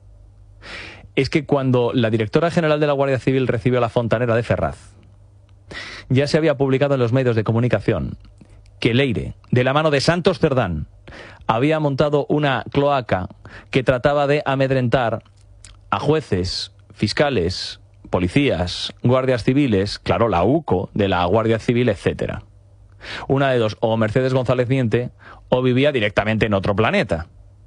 Es que cuando la directora general de la Guardia Civil recibió a la fontanera de Ferraz, ya se había publicado en los medios de comunicación que Leire, de la mano de Santos Cerdán, había montado una cloaca que trataba de amedrentar a jueces, fiscales, policías, guardias civiles, claro, la U C O de la Guardia Civil, etcétera. Una de dos, o Mercedes González miente, o vivía directamente en otro planeta.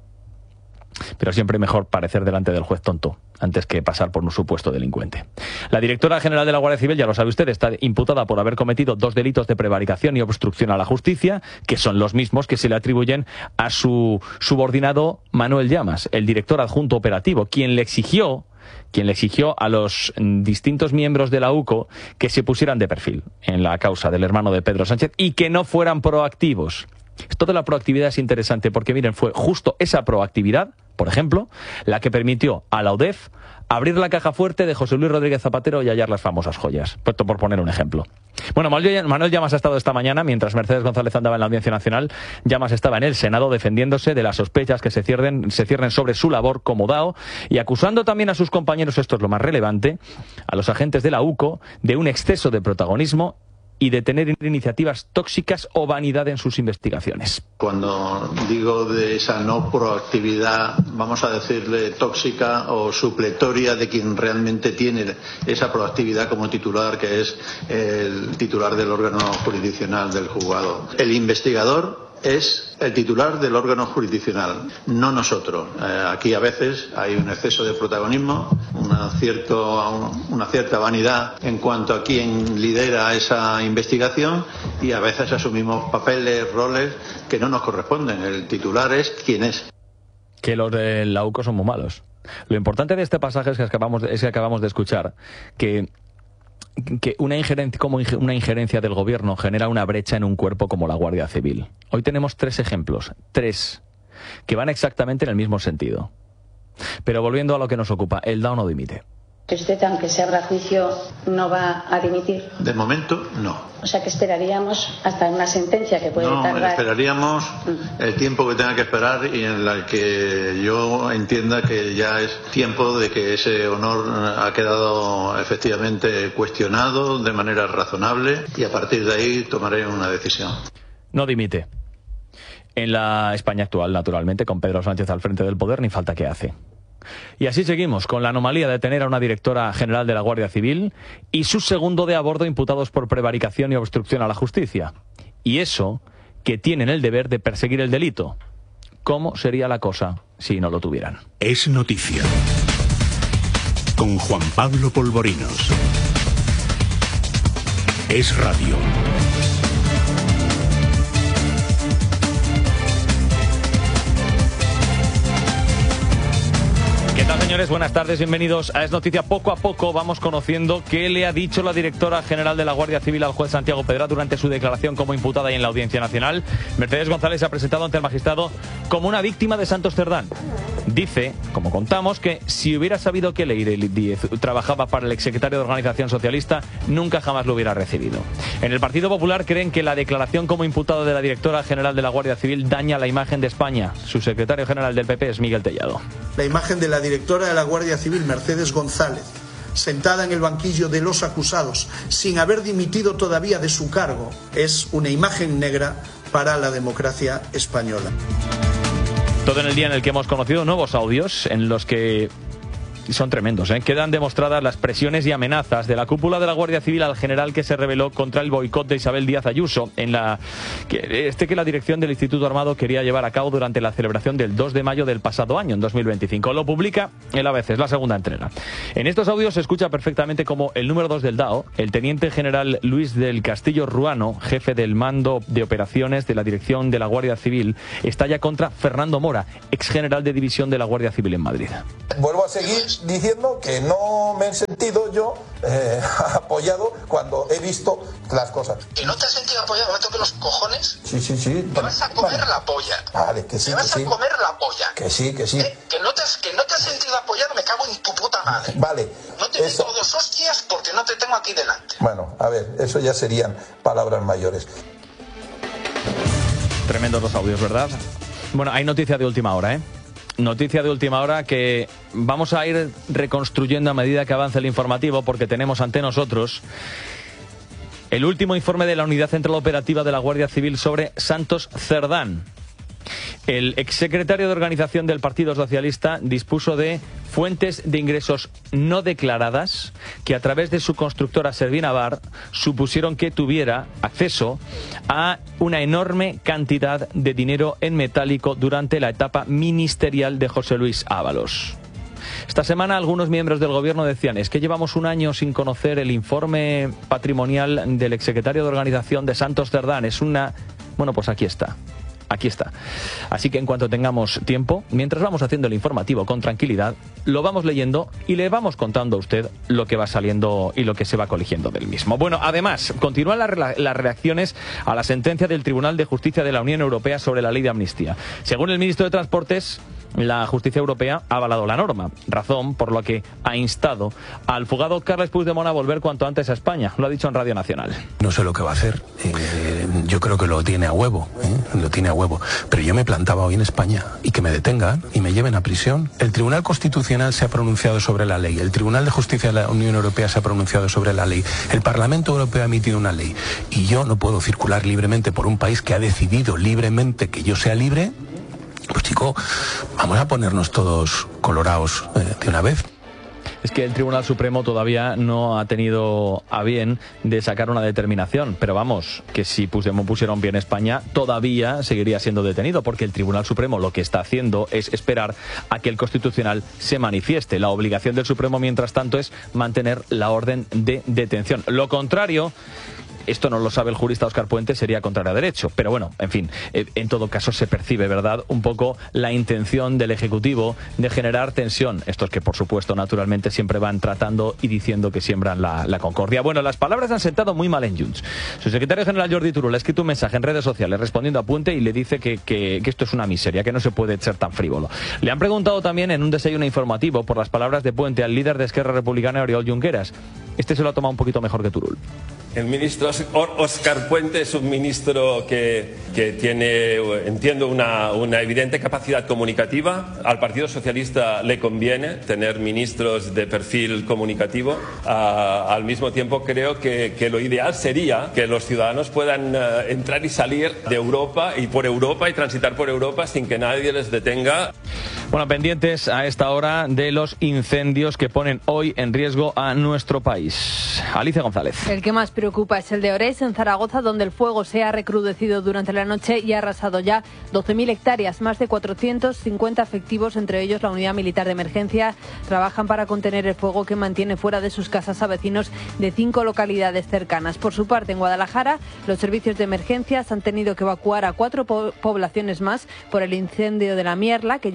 Pero siempre mejor parecer delante del juez tonto antes que pasar por un supuesto delincuente. La directora general de la Guardia Civil, ya lo sabe usted, está imputada por haber cometido dos delitos de prevaricación y obstrucción a la justicia, que son los mismos que se le atribuyen a su subordinado Manuel Llamas, el director adjunto operativo, quien le exigió quien le exigió a los distintos miembros de la U C O que se pusieran de perfil en la causa del hermano de Pedro Sánchez y que no fueran proactivos. Esto de la proactividad es interesante porque, miren, fue justo esa proactividad, por ejemplo, la que permitió a la U D E F abrir la caja fuerte de José Luis Rodríguez Zapatero y hallar las famosas joyas. Puesto por poner un ejemplo. Bueno, Manuel Llamas ha estado esta mañana, mientras Mercedes González andaba en la Audiencia Nacional. Llamas estaba en el Senado defendiéndose de las sospechas que se ciernen, se ciernen sobre su labor como D A O y acusando también a sus compañeros, esto es lo más relevante, a los agentes de la U C O de un exceso de protagonismo y de tener iniciativas tóxicas o vanidad en sus investigaciones. Cuando digo de esa no proactividad, vamos a decirle tóxica o supletoria de quien realmente tiene esa proactividad como titular, que es el titular del órgano jurisdiccional del juzgado. El investigador es el titular del órgano jurisdiccional, no nosotros. Eh, aquí a veces hay un exceso de protagonismo, una, cierto, una cierta vanidad en cuanto a quién lidera esa investigación y a veces asumimos papeles, roles que no nos corresponden. El titular es quien es. Que los de la U C O son muy malos. Lo importante de este pasaje es que acabamos de, es que acabamos de escuchar que que una injerencia, como una injerencia del gobierno genera una brecha en un cuerpo como la Guardia Civil. Hoy tenemos tres ejemplos, tres, que van exactamente en el mismo sentido. Pero volviendo a lo que nos ocupa, el D A O no dimite. ¿Que usted, aunque se abra juicio, no va a dimitir? De momento, no. O sea, que esperaríamos hasta una sentencia que puede no, tardar... No, esperaríamos mm. el tiempo que tenga que esperar y en el que yo entienda que ya es tiempo de que ese honor ha quedado efectivamente cuestionado de manera razonable y a partir de ahí tomaré una decisión. No dimite. En la España actual, naturalmente, con Pedro Sánchez al frente del poder, ni falta que hace. Y así seguimos, con la anomalía de tener a una directora general de la Guardia Civil y su segundo de a bordo imputados por prevaricación y obstrucción a la justicia. Y eso, que tienen el deber de perseguir el delito. ¿Cómo sería la cosa si no lo tuvieran? Es noticia. Con Juan Pablo Polvorinos. Es radio. ¿Qué tal, señores? Buenas tardes, bienvenidos a Es Noticia. Poco a poco vamos conociendo qué le ha dicho la directora general de la Guardia Civil al juez Santiago Pedraz durante su declaración como imputada y en la Audiencia Nacional. Mercedes González se ha presentado ante el magistrado como una víctima de Santos Cerdán. Dice, como contamos, que si hubiera sabido que Leire Díez trabajaba para el exsecretario de Organización Socialista, nunca jamás lo hubiera recibido. En el Partido Popular creen que la declaración como imputado de la directora general de la Guardia Civil daña la imagen de España. Su secretario general del P P es Miguel Tellado. La imagen de la directora de la Guardia Civil, Mercedes González, sentada en el banquillo de los acusados, sin haber dimitido todavía de su cargo, es una imagen negra para la democracia española. Todo en el día en el que hemos conocido nuevos audios en los que son tremendos, ¿eh? Quedan demostradas las presiones y amenazas de la cúpula de la Guardia Civil al general que se rebeló contra el boicot de Isabel Díaz Ayuso, en la que, este que la dirección del Instituto Armado quería llevar a cabo durante la celebración del dos de mayo del pasado año, en dos mil veinticinco. Lo publica el A B C, es la segunda entrega. En estos audios se escucha perfectamente como el número dos del D A O, el teniente general Luis del Castillo Ruano, jefe del mando de operaciones de la dirección de la Guardia Civil, estalla contra Fernando Mora, ex general de división de la Guardia Civil en Madrid. Vuelvo a seguir diciendo que no me he sentido yo eh, apoyado cuando he visto las cosas. ¿Que no te has sentido apoyado? ¿Me toque los cojones? Sí, sí, sí. Te vas a comer vale. la polla. Vale, que sí, Te que vas sí. a comer la polla. Que sí, que sí. ¿Eh? Que, no te has, que no te has sentido apoyado, me cago en tu puta madre. Vale. No te eso. meto dos hostias porque no te tengo aquí delante. Bueno, a ver, eso ya serían palabras mayores. Tremendos los audios, ¿verdad? Bueno, hay noticia de última hora, ¿eh? Noticia de última hora que vamos a ir reconstruyendo a medida que avance el informativo, porque tenemos ante nosotros el último informe de la Unidad Central Operativa de la Guardia Civil sobre Santos Cerdán. El exsecretario de Organización del Partido Socialista dispuso de fuentes de ingresos no declaradas que a través de su constructora Servinavar supusieron que tuviera acceso a una enorme cantidad de dinero en metálico durante la etapa ministerial de José Luis Ábalos. Esta semana algunos miembros del gobierno decían, es que llevamos un año sin conocer el informe patrimonial del exsecretario de Organización de Santos Cerdán. Es una... Bueno, pues aquí está. Aquí está. Así que en cuanto tengamos tiempo, mientras vamos haciendo el informativo con tranquilidad, lo vamos leyendo y le vamos contando a usted lo que va saliendo y lo que se va coligiendo del mismo. Bueno, además, continúan las, las reacciones a la sentencia del Tribunal de Justicia de la Unión Europea sobre la ley de amnistía. Según el ministro de Transportes, la justicia europea ha avalado la norma, razón por la que ha instado al fugado Carles Puigdemont a volver cuanto antes a España. Lo ha dicho en Radio Nacional. No sé lo que va a hacer. Eh, yo creo que lo tiene a huevo, ¿eh? Lo tiene a huevo. Pero yo me plantaba hoy en España y que me detengan y me lleven a prisión. El Tribunal Constitucional se ha pronunciado sobre la ley. El Tribunal de Justicia de la Unión Europea se ha pronunciado sobre la ley. El Parlamento Europeo ha emitido una ley. Y yo no puedo circular libremente por un país que ha decidido libremente que yo sea libre. Pues chico, vamos a ponernos todos colorados eh, de una vez. Es que el Tribunal Supremo todavía no ha tenido a bien de sacar una determinación, pero vamos, que si Puigdemont pusiera un pie en España, todavía seguiría siendo detenido, porque el Tribunal Supremo lo que está haciendo es esperar a que el Constitucional se manifieste. La obligación del Supremo, mientras tanto, es mantener la orden de detención. Lo contrario... Esto no lo sabe el jurista Óscar Puente, sería contrario a derecho. Pero bueno, en fin, eh, en todo caso se percibe, ¿verdad?, un poco la intención del Ejecutivo de generar tensión. Estos que, por supuesto, naturalmente siempre van tratando y diciendo que siembran la, la concordia. Bueno, las palabras han sentado muy mal en Junts. Su secretario general, Jordi Turull, ha escrito un mensaje en redes sociales respondiendo a Puente y le dice que, que, que esto es una miseria, que no se puede ser tan frívolo. Le han preguntado también en un desayuno informativo por las palabras de Puente al líder de Esquerra Republicana, Oriol Junqueras. Este se lo ha tomado un poquito mejor que Turull. El ministro Óscar Puente es un ministro que, que tiene, entiendo, una, una evidente capacidad comunicativa. Al Partido Socialista le conviene tener ministros de perfil comunicativo. Uh, al mismo tiempo, creo que, que lo ideal sería que los ciudadanos puedan uh, entrar y salir de Europa y por Europa y transitar por Europa sin que nadie les detenga. Bueno, pendientes a esta hora de los incendios que ponen hoy en riesgo a nuestro país. Alicia González. El que más preocupa es el de Orés, en Zaragoza, donde el fuego se ha recrudecido durante la noche y ha arrasado ya doce mil hectáreas. Más de cuatrocientos cincuenta efectivos, entre ellos la unidad militar de emergencia, trabajan para contener el fuego que mantiene fuera de sus casas a vecinos de cinco localidades cercanas. Por su parte, en Guadalajara, los servicios de emergencias han tenido que evacuar a cuatro po- poblaciones más por el incendio de la Mierla, que llega ya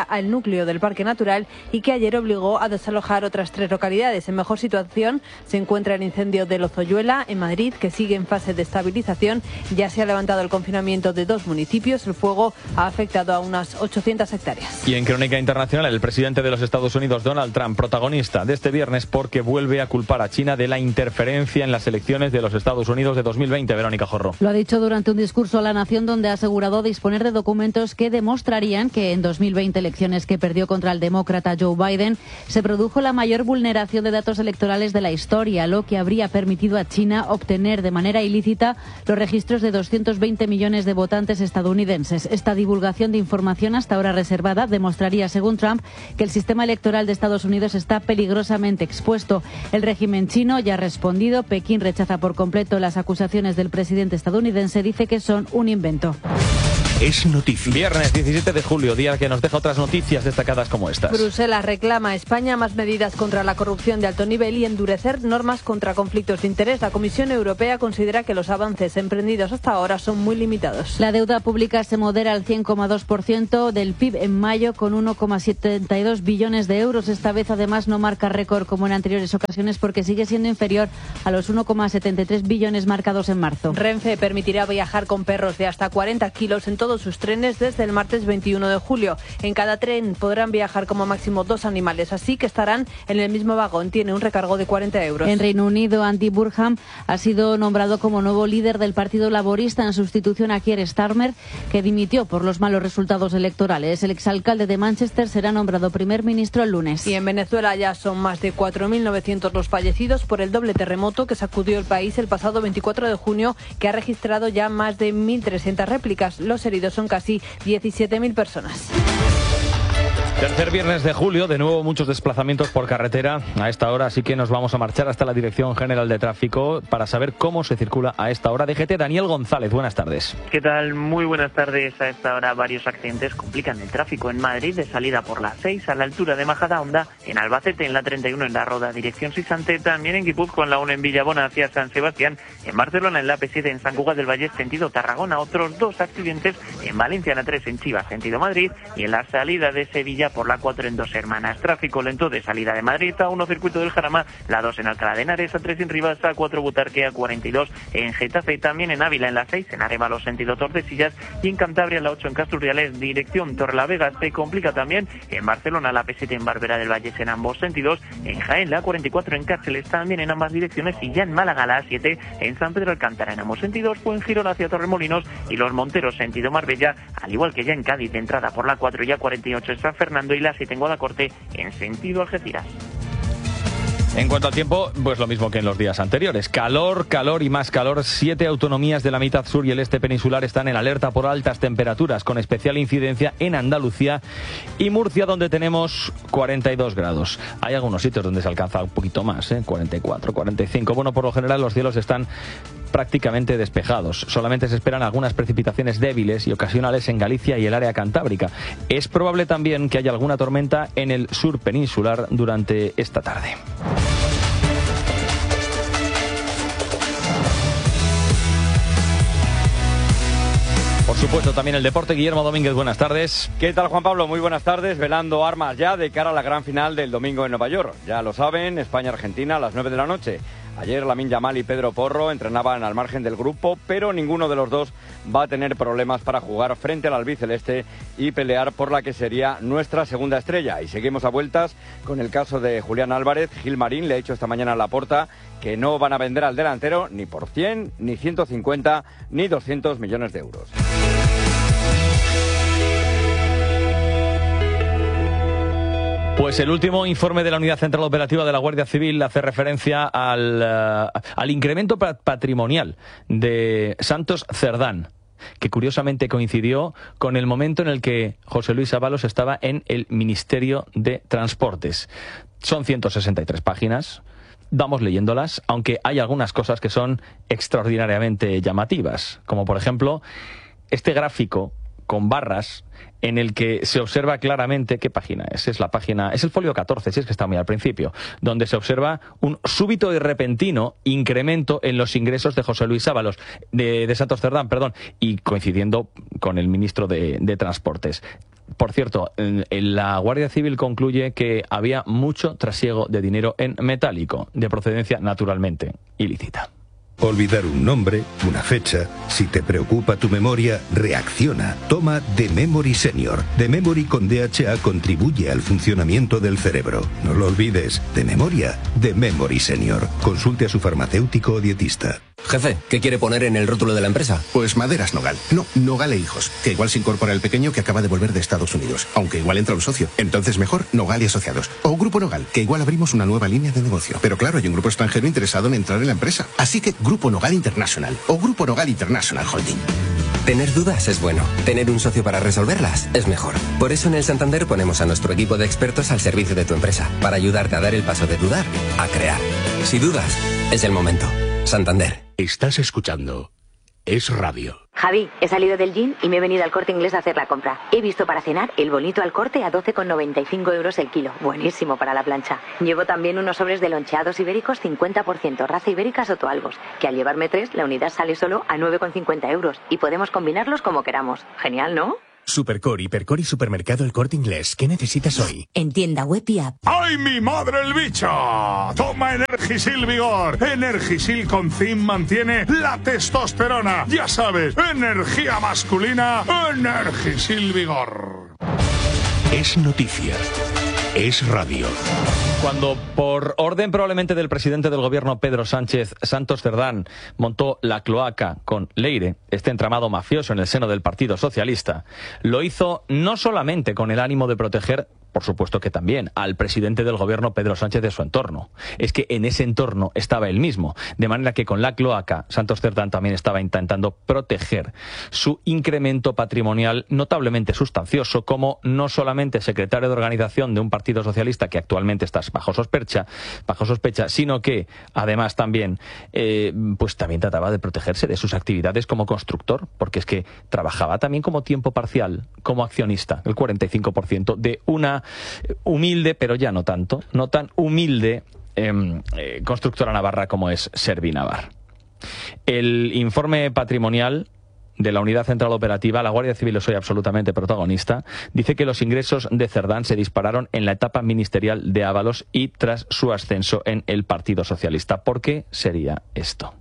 al núcleo del Parque Natural y que ayer obligó a desalojar otras tres localidades. En mejor situación se encuentra el incendio de Lozoyuela, en Madrid, que sigue en fase de estabilización. Ya se ha levantado el confinamiento de dos municipios. El fuego ha afectado a unas ochocientas hectáreas. Y en crónica internacional, el presidente de los Estados Unidos, Donald Trump, protagonista de este viernes porque vuelve a culpar a China de la interferencia en las elecciones de los Estados Unidos de dos mil veinte. Verónica Jorro. Lo ha dicho durante un discurso a la nación donde ha asegurado disponer de documentos que demostrarían que en dos mil veinte, elecciones que perdió contra el demócrata Joe Biden, se produjo la mayor vulneración de datos electorales de la historia, lo que habría permitido a China obtener de manera ilícita los registros de doscientos veinte millones de votantes estadounidenses. Esta divulgación de información hasta ahora reservada demostraría, según Trump, que el sistema electoral de Estados Unidos está peligrosamente expuesto. El régimen chino ya ha respondido. Pekín rechaza por completo las acusaciones del presidente estadounidense, dice que son un invento. Es noticia. Viernes diecisiete de julio, día que nos deja otras noticias destacadas como estas. Bruselas reclama a España más medidas contra la corrupción de alto nivel y endurecer normas contra conflictos de interés. La Comisión Europea considera que los avances emprendidos hasta ahora son muy limitados. La deuda pública se modera al cien coma dos por ciento del P I B en mayo con uno coma setenta y dos billones de euros. Esta vez además no marca récord como en anteriores ocasiones porque sigue siendo inferior a los uno coma setenta y tres billones marcados en marzo. Renfe permitirá viajar con perros de hasta cuarenta kilos en todos sus trenes desde el martes veintiuno de julio. En cada tren podrán viajar como máximo dos animales, así que estarán en el mismo vagón. Tiene un recargo de cuarenta euros. En Reino Unido, Andy Burnham ha sido nombrado como nuevo líder del Partido Laborista en sustitución a Keir Starmer, que dimitió por los malos resultados electorales. El exalcalde de Manchester será nombrado primer ministro el lunes. Y en Venezuela ya son más de cuatro mil novecientos los fallecidos por el doble terremoto que sacudió el país el pasado veinticuatro de junio, que ha registrado ya más de mil trescientas réplicas. Los heridos son casi diecisiete mil personas. Tercer viernes de julio, de nuevo muchos desplazamientos por carretera a esta hora, así que nos vamos a marchar hasta la Dirección General de Tráfico para saber cómo se circula a esta hora. D G T, Daniel González, buenas tardes. ¿Qué tal? Muy buenas tardes. A esta hora varios accidentes complican el tráfico en Madrid, de salida por la seis a la altura de Majadahonda, en Albacete en la treinta y uno en la Roda, dirección Sisante, también en Guipúzcoa en la uno en Villabona hacia San Sebastián, en Barcelona en la P siete en San Cugat del Valle sentido Tarragona, otros dos accidentes en Valencia en la tres en Chivas sentido Madrid y en la salida de Sevilla por la cuatro en Dos Hermanas. Tráfico lento de salida de Madrid, a uno Circuito del Jarama, la dos en Alcalá de Henares, a tres en Rivas, a cuatro Butarque, a cuarenta y dos en Getafe, también en Ávila en la seis en Arévalo sentido Tordesillas y en Cantabria la ocho en Casturriales dirección Torrelavega. Se complica también en Barcelona la P siete en Barberá del Valles en ambos sentidos, en Jaén la cuarenta y cuatro en Cárceles también en ambas direcciones y ya en Málaga la siete en San Pedro Alcántara en ambos sentidos, Fuengirola hacia Torremolinos y Los Monteros sentido Marbella, al igual que ya en Cádiz de entrada por la cuatro y a cuarenta y ocho en San Fernando y la siete en Guadacorte en sentido Algeciras. En cuanto al tiempo, pues lo mismo que en los días anteriores. Calor, calor y más calor. Siete autonomías de la mitad sur y el este peninsular están en alerta por altas temperaturas, con especial incidencia en Andalucía y Murcia, donde tenemos cuarenta y dos grados. Hay algunos sitios donde se alcanza un poquito más, ¿eh? cuarenta y cuatro, cuarenta y cinco. Bueno, por lo general los cielos están prácticamente despejados. Solamente se esperan algunas precipitaciones débiles y ocasionales en Galicia y el área cantábrica. Es probable también que haya alguna tormenta en el sur peninsular durante esta tarde. Por supuesto, también el deporte. Guillermo Domínguez, buenas tardes. ¿Qué tal, Juan Pablo? Muy buenas tardes. Velando armas ya de cara a la gran final del domingo en Nueva York. Ya lo saben, España-Argentina a las nueve de la noche. Ayer Lamine Yamal y Pedro Porro entrenaban al margen del grupo, pero ninguno de los dos va a tener problemas para jugar frente al albiceleste y pelear por la que sería nuestra segunda estrella. Y seguimos a vueltas con el caso de Julián Álvarez. Gil Marín le ha dicho esta mañana a Laporta que no van a vender al delantero ni por cien, ni ciento cincuenta, ni doscientos millones de euros. Pues el último informe de la Unidad Central Operativa de la Guardia Civil hace referencia al, uh, al incremento patrimonial de Santos Cerdán, que curiosamente coincidió con el momento en el que José Luis Ábalos estaba en el Ministerio de Transportes. Son ciento sesenta y tres páginas. Vamos leyéndolas, aunque hay algunas cosas que son extraordinariamente llamativas, como por ejemplo este gráfico con barras en el que se observa claramente, ¿qué página es? Es la página, es el folio catorce, si es que está muy al principio, donde se observa un súbito y repentino incremento en los ingresos de José Luis Ábalos, de, de Santos Cerdán, perdón, y coincidiendo con el ministro de, de Transportes. Por cierto, en, en la Guardia Civil concluye que había mucho trasiego de dinero en metálico, de procedencia naturalmente ilícita. Olvidar un nombre, una fecha. Si te preocupa tu memoria, reacciona. Toma The Memory Senior. The Memory con D H A contribuye al funcionamiento del cerebro. No lo olvides. De memoria, The Memory Senior. Consulte a su farmacéutico o dietista. Jefe, ¿qué quiere poner en el rótulo de la empresa? Pues Maderas Nogal. No, Nogal e Hijos. Que igual se incorpora el pequeño que acaba de volver de Estados Unidos. Aunque igual entra un socio. Entonces mejor Nogal y Asociados. O Grupo Nogal, que igual abrimos una nueva línea de negocio. Pero claro, hay un grupo extranjero interesado en entrar en la empresa. Así que Grupo Nogal International. O Grupo Nogal International Holding. Tener dudas es bueno. Tener un socio para resolverlas es mejor. Por eso en el Santander ponemos a nuestro equipo de expertos al servicio de tu empresa. Para ayudarte a dar el paso de dudar a crear. Si dudas, es el momento. Santander. Estás escuchando Es Radio. Javi, he salido del gym y me he venido al Corte Inglés a hacer la compra. He visto para cenar el bonito al corte a doce con noventa y cinco euros el kilo. Buenísimo para la plancha. Llevo también unos sobres de loncheados ibéricos cincuenta por ciento, raza ibérica Sotoalgos, que al llevarme tres, la unidad sale solo a nueve con cincuenta euros y podemos combinarlos como queramos. Genial, ¿no? Supercore, Hipercore y Supermercado El Corte Inglés. ¿Qué necesitas hoy? En tienda web y app. ¡Ay, mi madre el bicho! Toma Energisil Vigor. Energisil con zinc mantiene la testosterona. Ya sabes, energía masculina, Energisil Vigor. Es noticia. Es radio. Cuando, por orden probablemente del presidente del gobierno Pedro Sánchez, Santos Cerdán montó la cloaca con Leire, este entramado mafioso en el seno del Partido Socialista, lo hizo no solamente con el ánimo de proteger, por supuesto que también, al presidente del gobierno Pedro Sánchez de su entorno. Es que en ese entorno estaba él mismo, de manera que con la cloaca Santos Cerdán también estaba intentando proteger su incremento patrimonial notablemente sustancioso como no solamente secretario de organización de un partido socialista que actualmente está bajo sospecha, bajo sospecha, sino que además también, eh, pues también trataba de protegerse de sus actividades como constructor, porque es que trabajaba también como tiempo parcial, como accionista, el cuarenta y cinco por ciento de una humilde, pero ya no tanto, no tan humilde eh, eh, constructora navarra como es Servinavar. El informe patrimonial de la Unidad Central Operativa, la Guardia Civil es hoy absolutamente protagonista, dice que los ingresos de Cerdán se dispararon en la etapa ministerial de Ábalos y tras su ascenso en el Partido Socialista. ¿Por qué sería esto?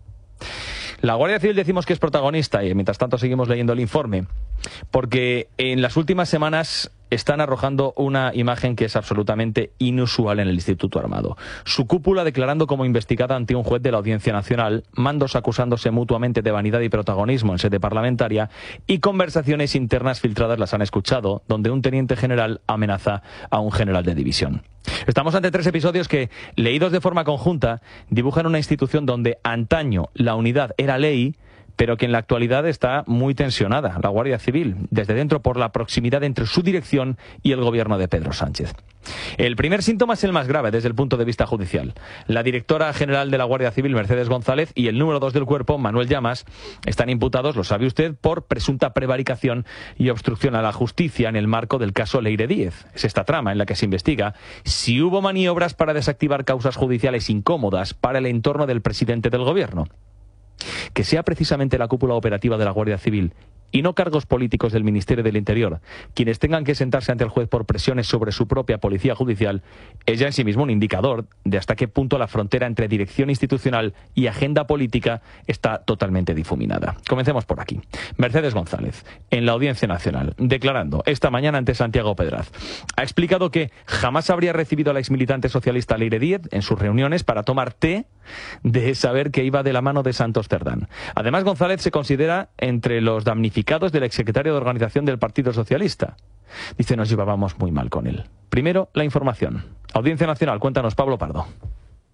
La Guardia Civil decimos que es protagonista y mientras tanto seguimos leyendo el informe porque en las últimas semanas están arrojando una imagen que es absolutamente inusual en el Instituto Armado. Su cúpula declarando como investigada ante un juez de la Audiencia Nacional, mandos acusándose mutuamente de vanidad y protagonismo en sede parlamentaria y conversaciones internas filtradas las han escuchado, donde un teniente general amenaza a un general de división. Estamos ante tres episodios que, leídos de forma conjunta, dibujan una institución donde antaño la unidad era ley, pero que en la actualidad está muy tensionada, la Guardia Civil, desde dentro por la proximidad entre su dirección y el gobierno de Pedro Sánchez. El primer síntoma es el más grave desde el punto de vista judicial. La directora general de la Guardia Civil, Mercedes González, y el número dos del cuerpo, Manuel Llamas, están imputados, lo sabe usted, por presunta prevaricación y obstrucción a la justicia en el marco del caso Leire Díez. Es esta trama en la que se investiga si hubo maniobras para desactivar causas judiciales incómodas para el entorno del presidente del gobierno. Que sea precisamente la cúpula operativa de la Guardia Civil y no cargos políticos del Ministerio del Interior quienes tengan que sentarse ante el juez por presiones sobre su propia policía judicial es ya en sí mismo un indicador de hasta qué punto la frontera entre dirección institucional y agenda política está totalmente difuminada. Comencemos por aquí. Mercedes González, en la Audiencia Nacional, declarando esta mañana ante Santiago Pedraz, ha explicado que jamás habría recibido a la exmilitante socialista Leire Díez en sus reuniones para tomar té de saber que iba de la mano de Santos Cerdán. Además, González se considera entre los damnificados del exsecretario de Organización del Partido Socialista. Dice, nos llevábamos muy mal con él. Primero, la información. Audiencia Nacional, cuéntanos, Pablo Pardo.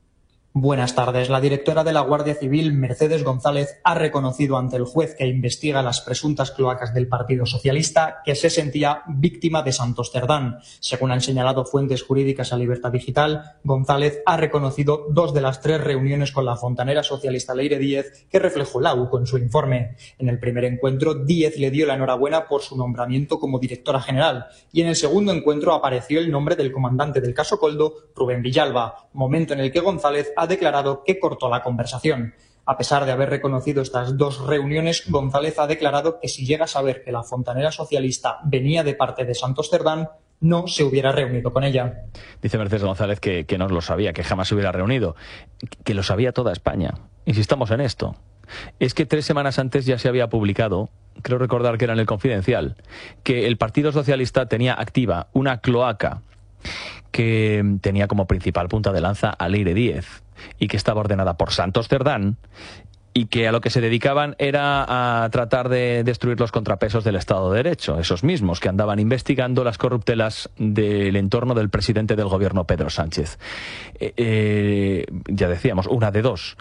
Buenas tardes. La directora de la Guardia Civil, Mercedes González, ha reconocido ante el juez que investiga las presuntas cloacas del Partido Socialista que se sentía víctima de Santos Cerdán. Según han señalado fuentes jurídicas a Libertad Digital, González ha reconocido dos de las tres reuniones con la fontanera socialista Leire Díez que reflejó la U C O en su informe. En el primer encuentro, Díez le dio la enhorabuena por su nombramiento como directora general y en el segundo encuentro apareció el nombre del comandante del caso Koldo, Rubén Villalba, momento en el que González ha declarado que cortó la conversación. A pesar de haber reconocido estas dos reuniones, González ha declarado que si llega a saber que la fontanera socialista venía de parte de Santos Cerdán, no se hubiera reunido con ella. Dice Mercedes González que, que no lo sabía, que jamás se hubiera reunido, que lo sabía toda España. Insistamos en esto. Es que tres semanas antes ya se había publicado, creo recordar que era en El Confidencial, que el Partido Socialista tenía activa una cloaca que tenía como principal punta de lanza a Leire Díez y que estaba ordenada por Santos Cerdán y que a lo que se dedicaban era a tratar de destruir los contrapesos del Estado de Derecho, esos mismos que andaban investigando las corruptelas del entorno del presidente del gobierno, Pedro Sánchez. Eh, eh, ya decíamos, una de dos.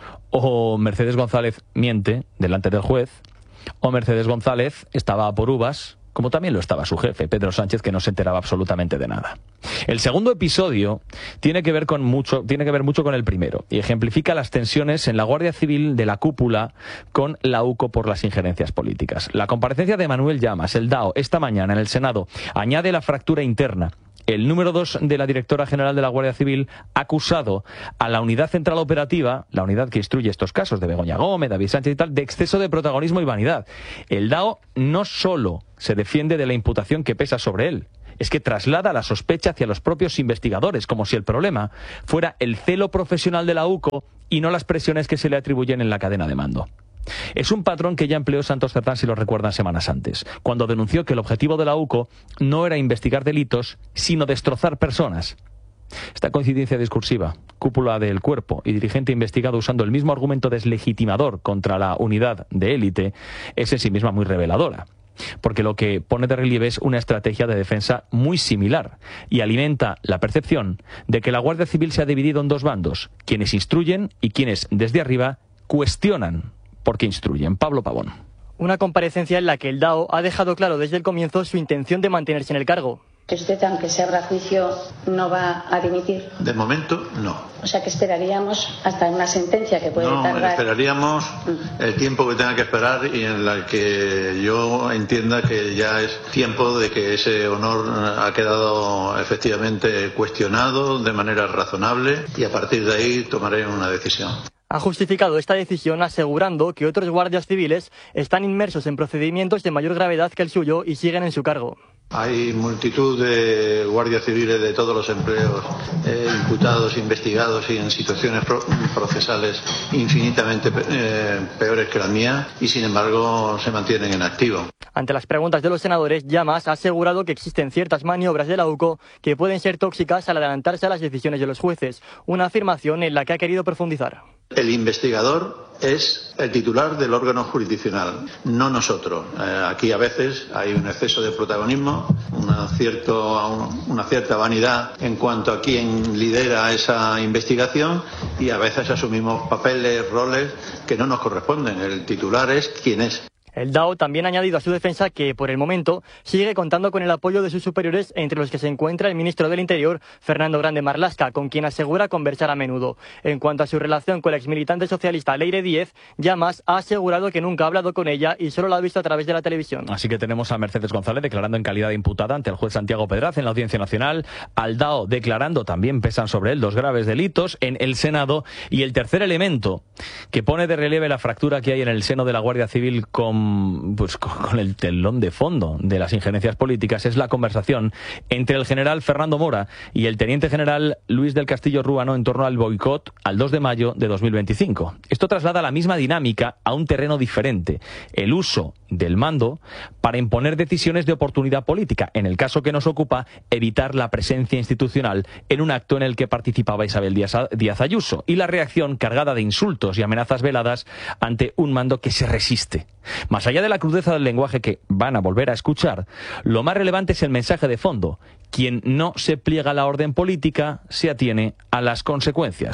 O Mercedes González miente delante del juez, o Mercedes González estaba a por uvas, como también lo estaba su jefe, Pedro Sánchez, que no se enteraba absolutamente de nada. El segundo episodio tiene que ver con mucho, tiene que ver mucho con el primero y ejemplifica las tensiones en la Guardia Civil de la cúpula con la U C O por las injerencias políticas. La comparecencia de Manuel Llamas, el D A O, esta mañana en el Senado, añade la fractura interna. El número dos de la directora general de la Guardia Civil ha acusado a la Unidad Central Operativa, la unidad que instruye estos casos de Begoña Gómez, David Sánchez y tal, de exceso de protagonismo y vanidad. El D A O no solo se defiende de la imputación que pesa sobre él, es que traslada la sospecha hacia los propios investigadores, como si el problema fuera el celo profesional de la U C O y no las presiones que se le atribuyen en la cadena de mando. Es un patrón que ya empleó Santos Cerdán, si lo recuerdan, semanas antes, cuando denunció que el objetivo de la U C O no era investigar delitos, sino destrozar personas. Esta coincidencia discursiva, cúpula del cuerpo y dirigente investigado usando el mismo argumento deslegitimador contra la unidad de élite, es en sí misma muy reveladora. Porque lo que pone de relieve es una estrategia de defensa muy similar y alimenta la percepción de que la Guardia Civil se ha dividido en dos bandos, quienes instruyen y quienes desde arriba cuestionan porque instruyen. Pablo Pavón. Una comparecencia en la que el D A O ha dejado claro desde el comienzo su intención de mantenerse en el cargo. ¿Que usted, aunque se abra juicio, no va a dimitir? De momento, no. O sea, que esperaríamos hasta una sentencia que puede no, tardar... No, esperaríamos el tiempo que tenga que esperar y en el que yo entienda que ya es tiempo de que ese honor ha quedado efectivamente cuestionado de manera razonable y a partir de ahí tomaré una decisión. Ha justificado esta decisión asegurando que otros guardias civiles están inmersos en procedimientos de mayor gravedad que el suyo y siguen en su cargo. Hay multitud de guardias civiles de todos los empleos, eh, imputados, investigados y en situaciones pro procesales infinitamente eh, peores que la mía y sin embargo se mantienen en activo. Ante las preguntas de los senadores, Llamas ha asegurado que existen ciertas maniobras de la U C O que pueden ser tóxicas al adelantarse a las decisiones de los jueces, una afirmación en la que ha querido profundizar. El investigador es el titular del órgano jurisdiccional, no nosotros. Eh, aquí a veces hay un exceso de protagonismo, una, cierto, una cierta vanidad en cuanto a quién lidera esa investigación y a veces asumimos papeles, roles que no nos corresponden. El titular es quien es. El D A O también ha añadido a su defensa que, por el momento, sigue contando con el apoyo de sus superiores, entre los que se encuentra el ministro del Interior, Fernando Grande Marlaska, con quien asegura conversar a menudo. En cuanto a su relación con la exmilitante socialista Leire Díez, Llamas ha asegurado que nunca ha hablado con ella y solo la ha visto a través de la televisión. Así que tenemos a Mercedes González declarando en calidad de imputada ante el juez Santiago Pedraz en la Audiencia Nacional, al D A O declarando, también pesan sobre él dos graves delitos en el Senado, y el tercer elemento que pone de relieve la fractura que hay en el seno de la Guardia Civil con Pues con el telón de fondo de las injerencias políticas es la conversación entre el general Fernando Mora y el teniente general Luis del Castillo Ruano en torno al boicot al dos de mayo de dos mil veinticinco. Esto traslada la misma dinámica a un terreno diferente, el uso del mando para imponer decisiones de oportunidad política, en el caso que nos ocupa, evitar la presencia institucional en un acto en el que participaba Isabel Díaz Ayuso, y la reacción cargada de insultos y amenazas veladas ante un mando que se resiste. Más allá de la crudeza del lenguaje que van a volver a escuchar, lo más relevante es el mensaje de fondo. Quien no se pliega a la orden política se atiene a las consecuencias.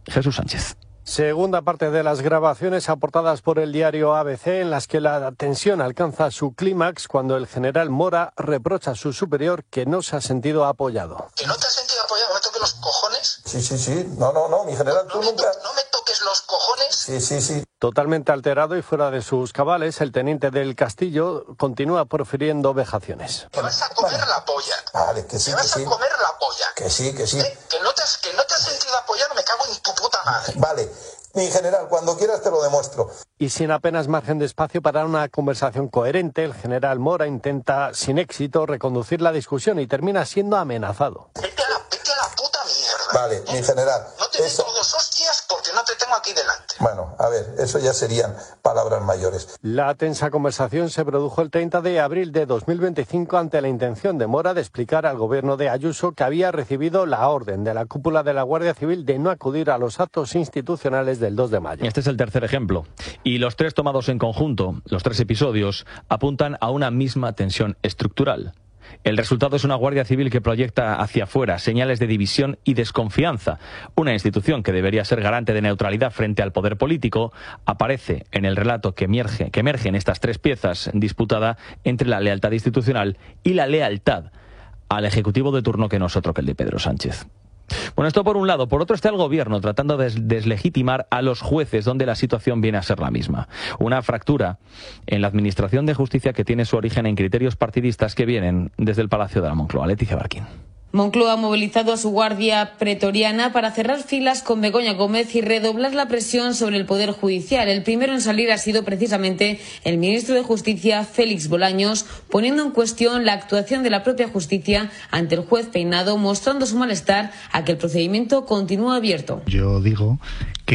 Jesús Sánchez. Segunda parte de las grabaciones aportadas por el diario A B C, en las que la tensión alcanza su clímax cuando el general Mora reprocha a su superior que no se ha sentido apoyado. ¿Que no te has sentido apoyado? ¿Me toques los cojones? Sí, sí, sí. No, no, no, mi general, tú no nunca... Me ¿No me toques los cojones? Sí, sí, sí. Totalmente alterado y fuera de sus cabales, el teniente del Castillo continúa profiriendo vejaciones. Que vas a comer la polla. Vale, que sí, que que vas sí. a comer la polla. Que sí, que sí. ¿Eh? Que no te has, que no te has sentido apoyado, me cago en tu puta madre. Vale. Mi general, cuando quieras te lo demuestro. Y sin apenas margen de espacio para una conversación coherente, el general Mora intenta, sin éxito, reconducir la discusión y termina siendo amenazado. Vete a la, vete a la puta mierda. Vale, ¿eh? Mi general. No te eso... meto dos hostias porque no te tengo aquí delante. Bueno, a ver, eso ya serían palabras mayores. La tensa conversación se produjo el treinta de abril de dos mil veinticinco ante la intención de Mora de explicar al gobierno de Ayuso que había recibido la orden de la cúpula de la Guardia Civil de no acudir a los actos institucionales del dos de mayo. Este es el tercer ejemplo. Y los tres tomados en conjunto, los tres episodios, apuntan a una misma tensión estructural. El resultado es una Guardia Civil que proyecta hacia afuera señales de división y desconfianza. Una institución que debería ser garante de neutralidad frente al poder político aparece en el relato que emerge, que emerge en estas tres piezas disputada entre la lealtad institucional y la lealtad al Ejecutivo de turno, que no es otro que el de Pedro Sánchez. Bueno, esto por un lado. Por otro está el gobierno tratando de deslegitimar a los jueces, donde la situación viene a ser la misma. Una fractura en la administración de justicia que tiene su origen en criterios partidistas que vienen desde el Palacio de la Moncloa. Leticia Barquín. Moncloa ha movilizado a su guardia pretoriana para cerrar filas con Begoña Gómez y redoblar la presión sobre el Poder Judicial. El primero en salir ha sido precisamente el ministro de Justicia, Félix Bolaños, poniendo en cuestión la actuación de la propia justicia ante el juez Peinado, mostrando su malestar a que el procedimiento continúa abierto. Yo digo que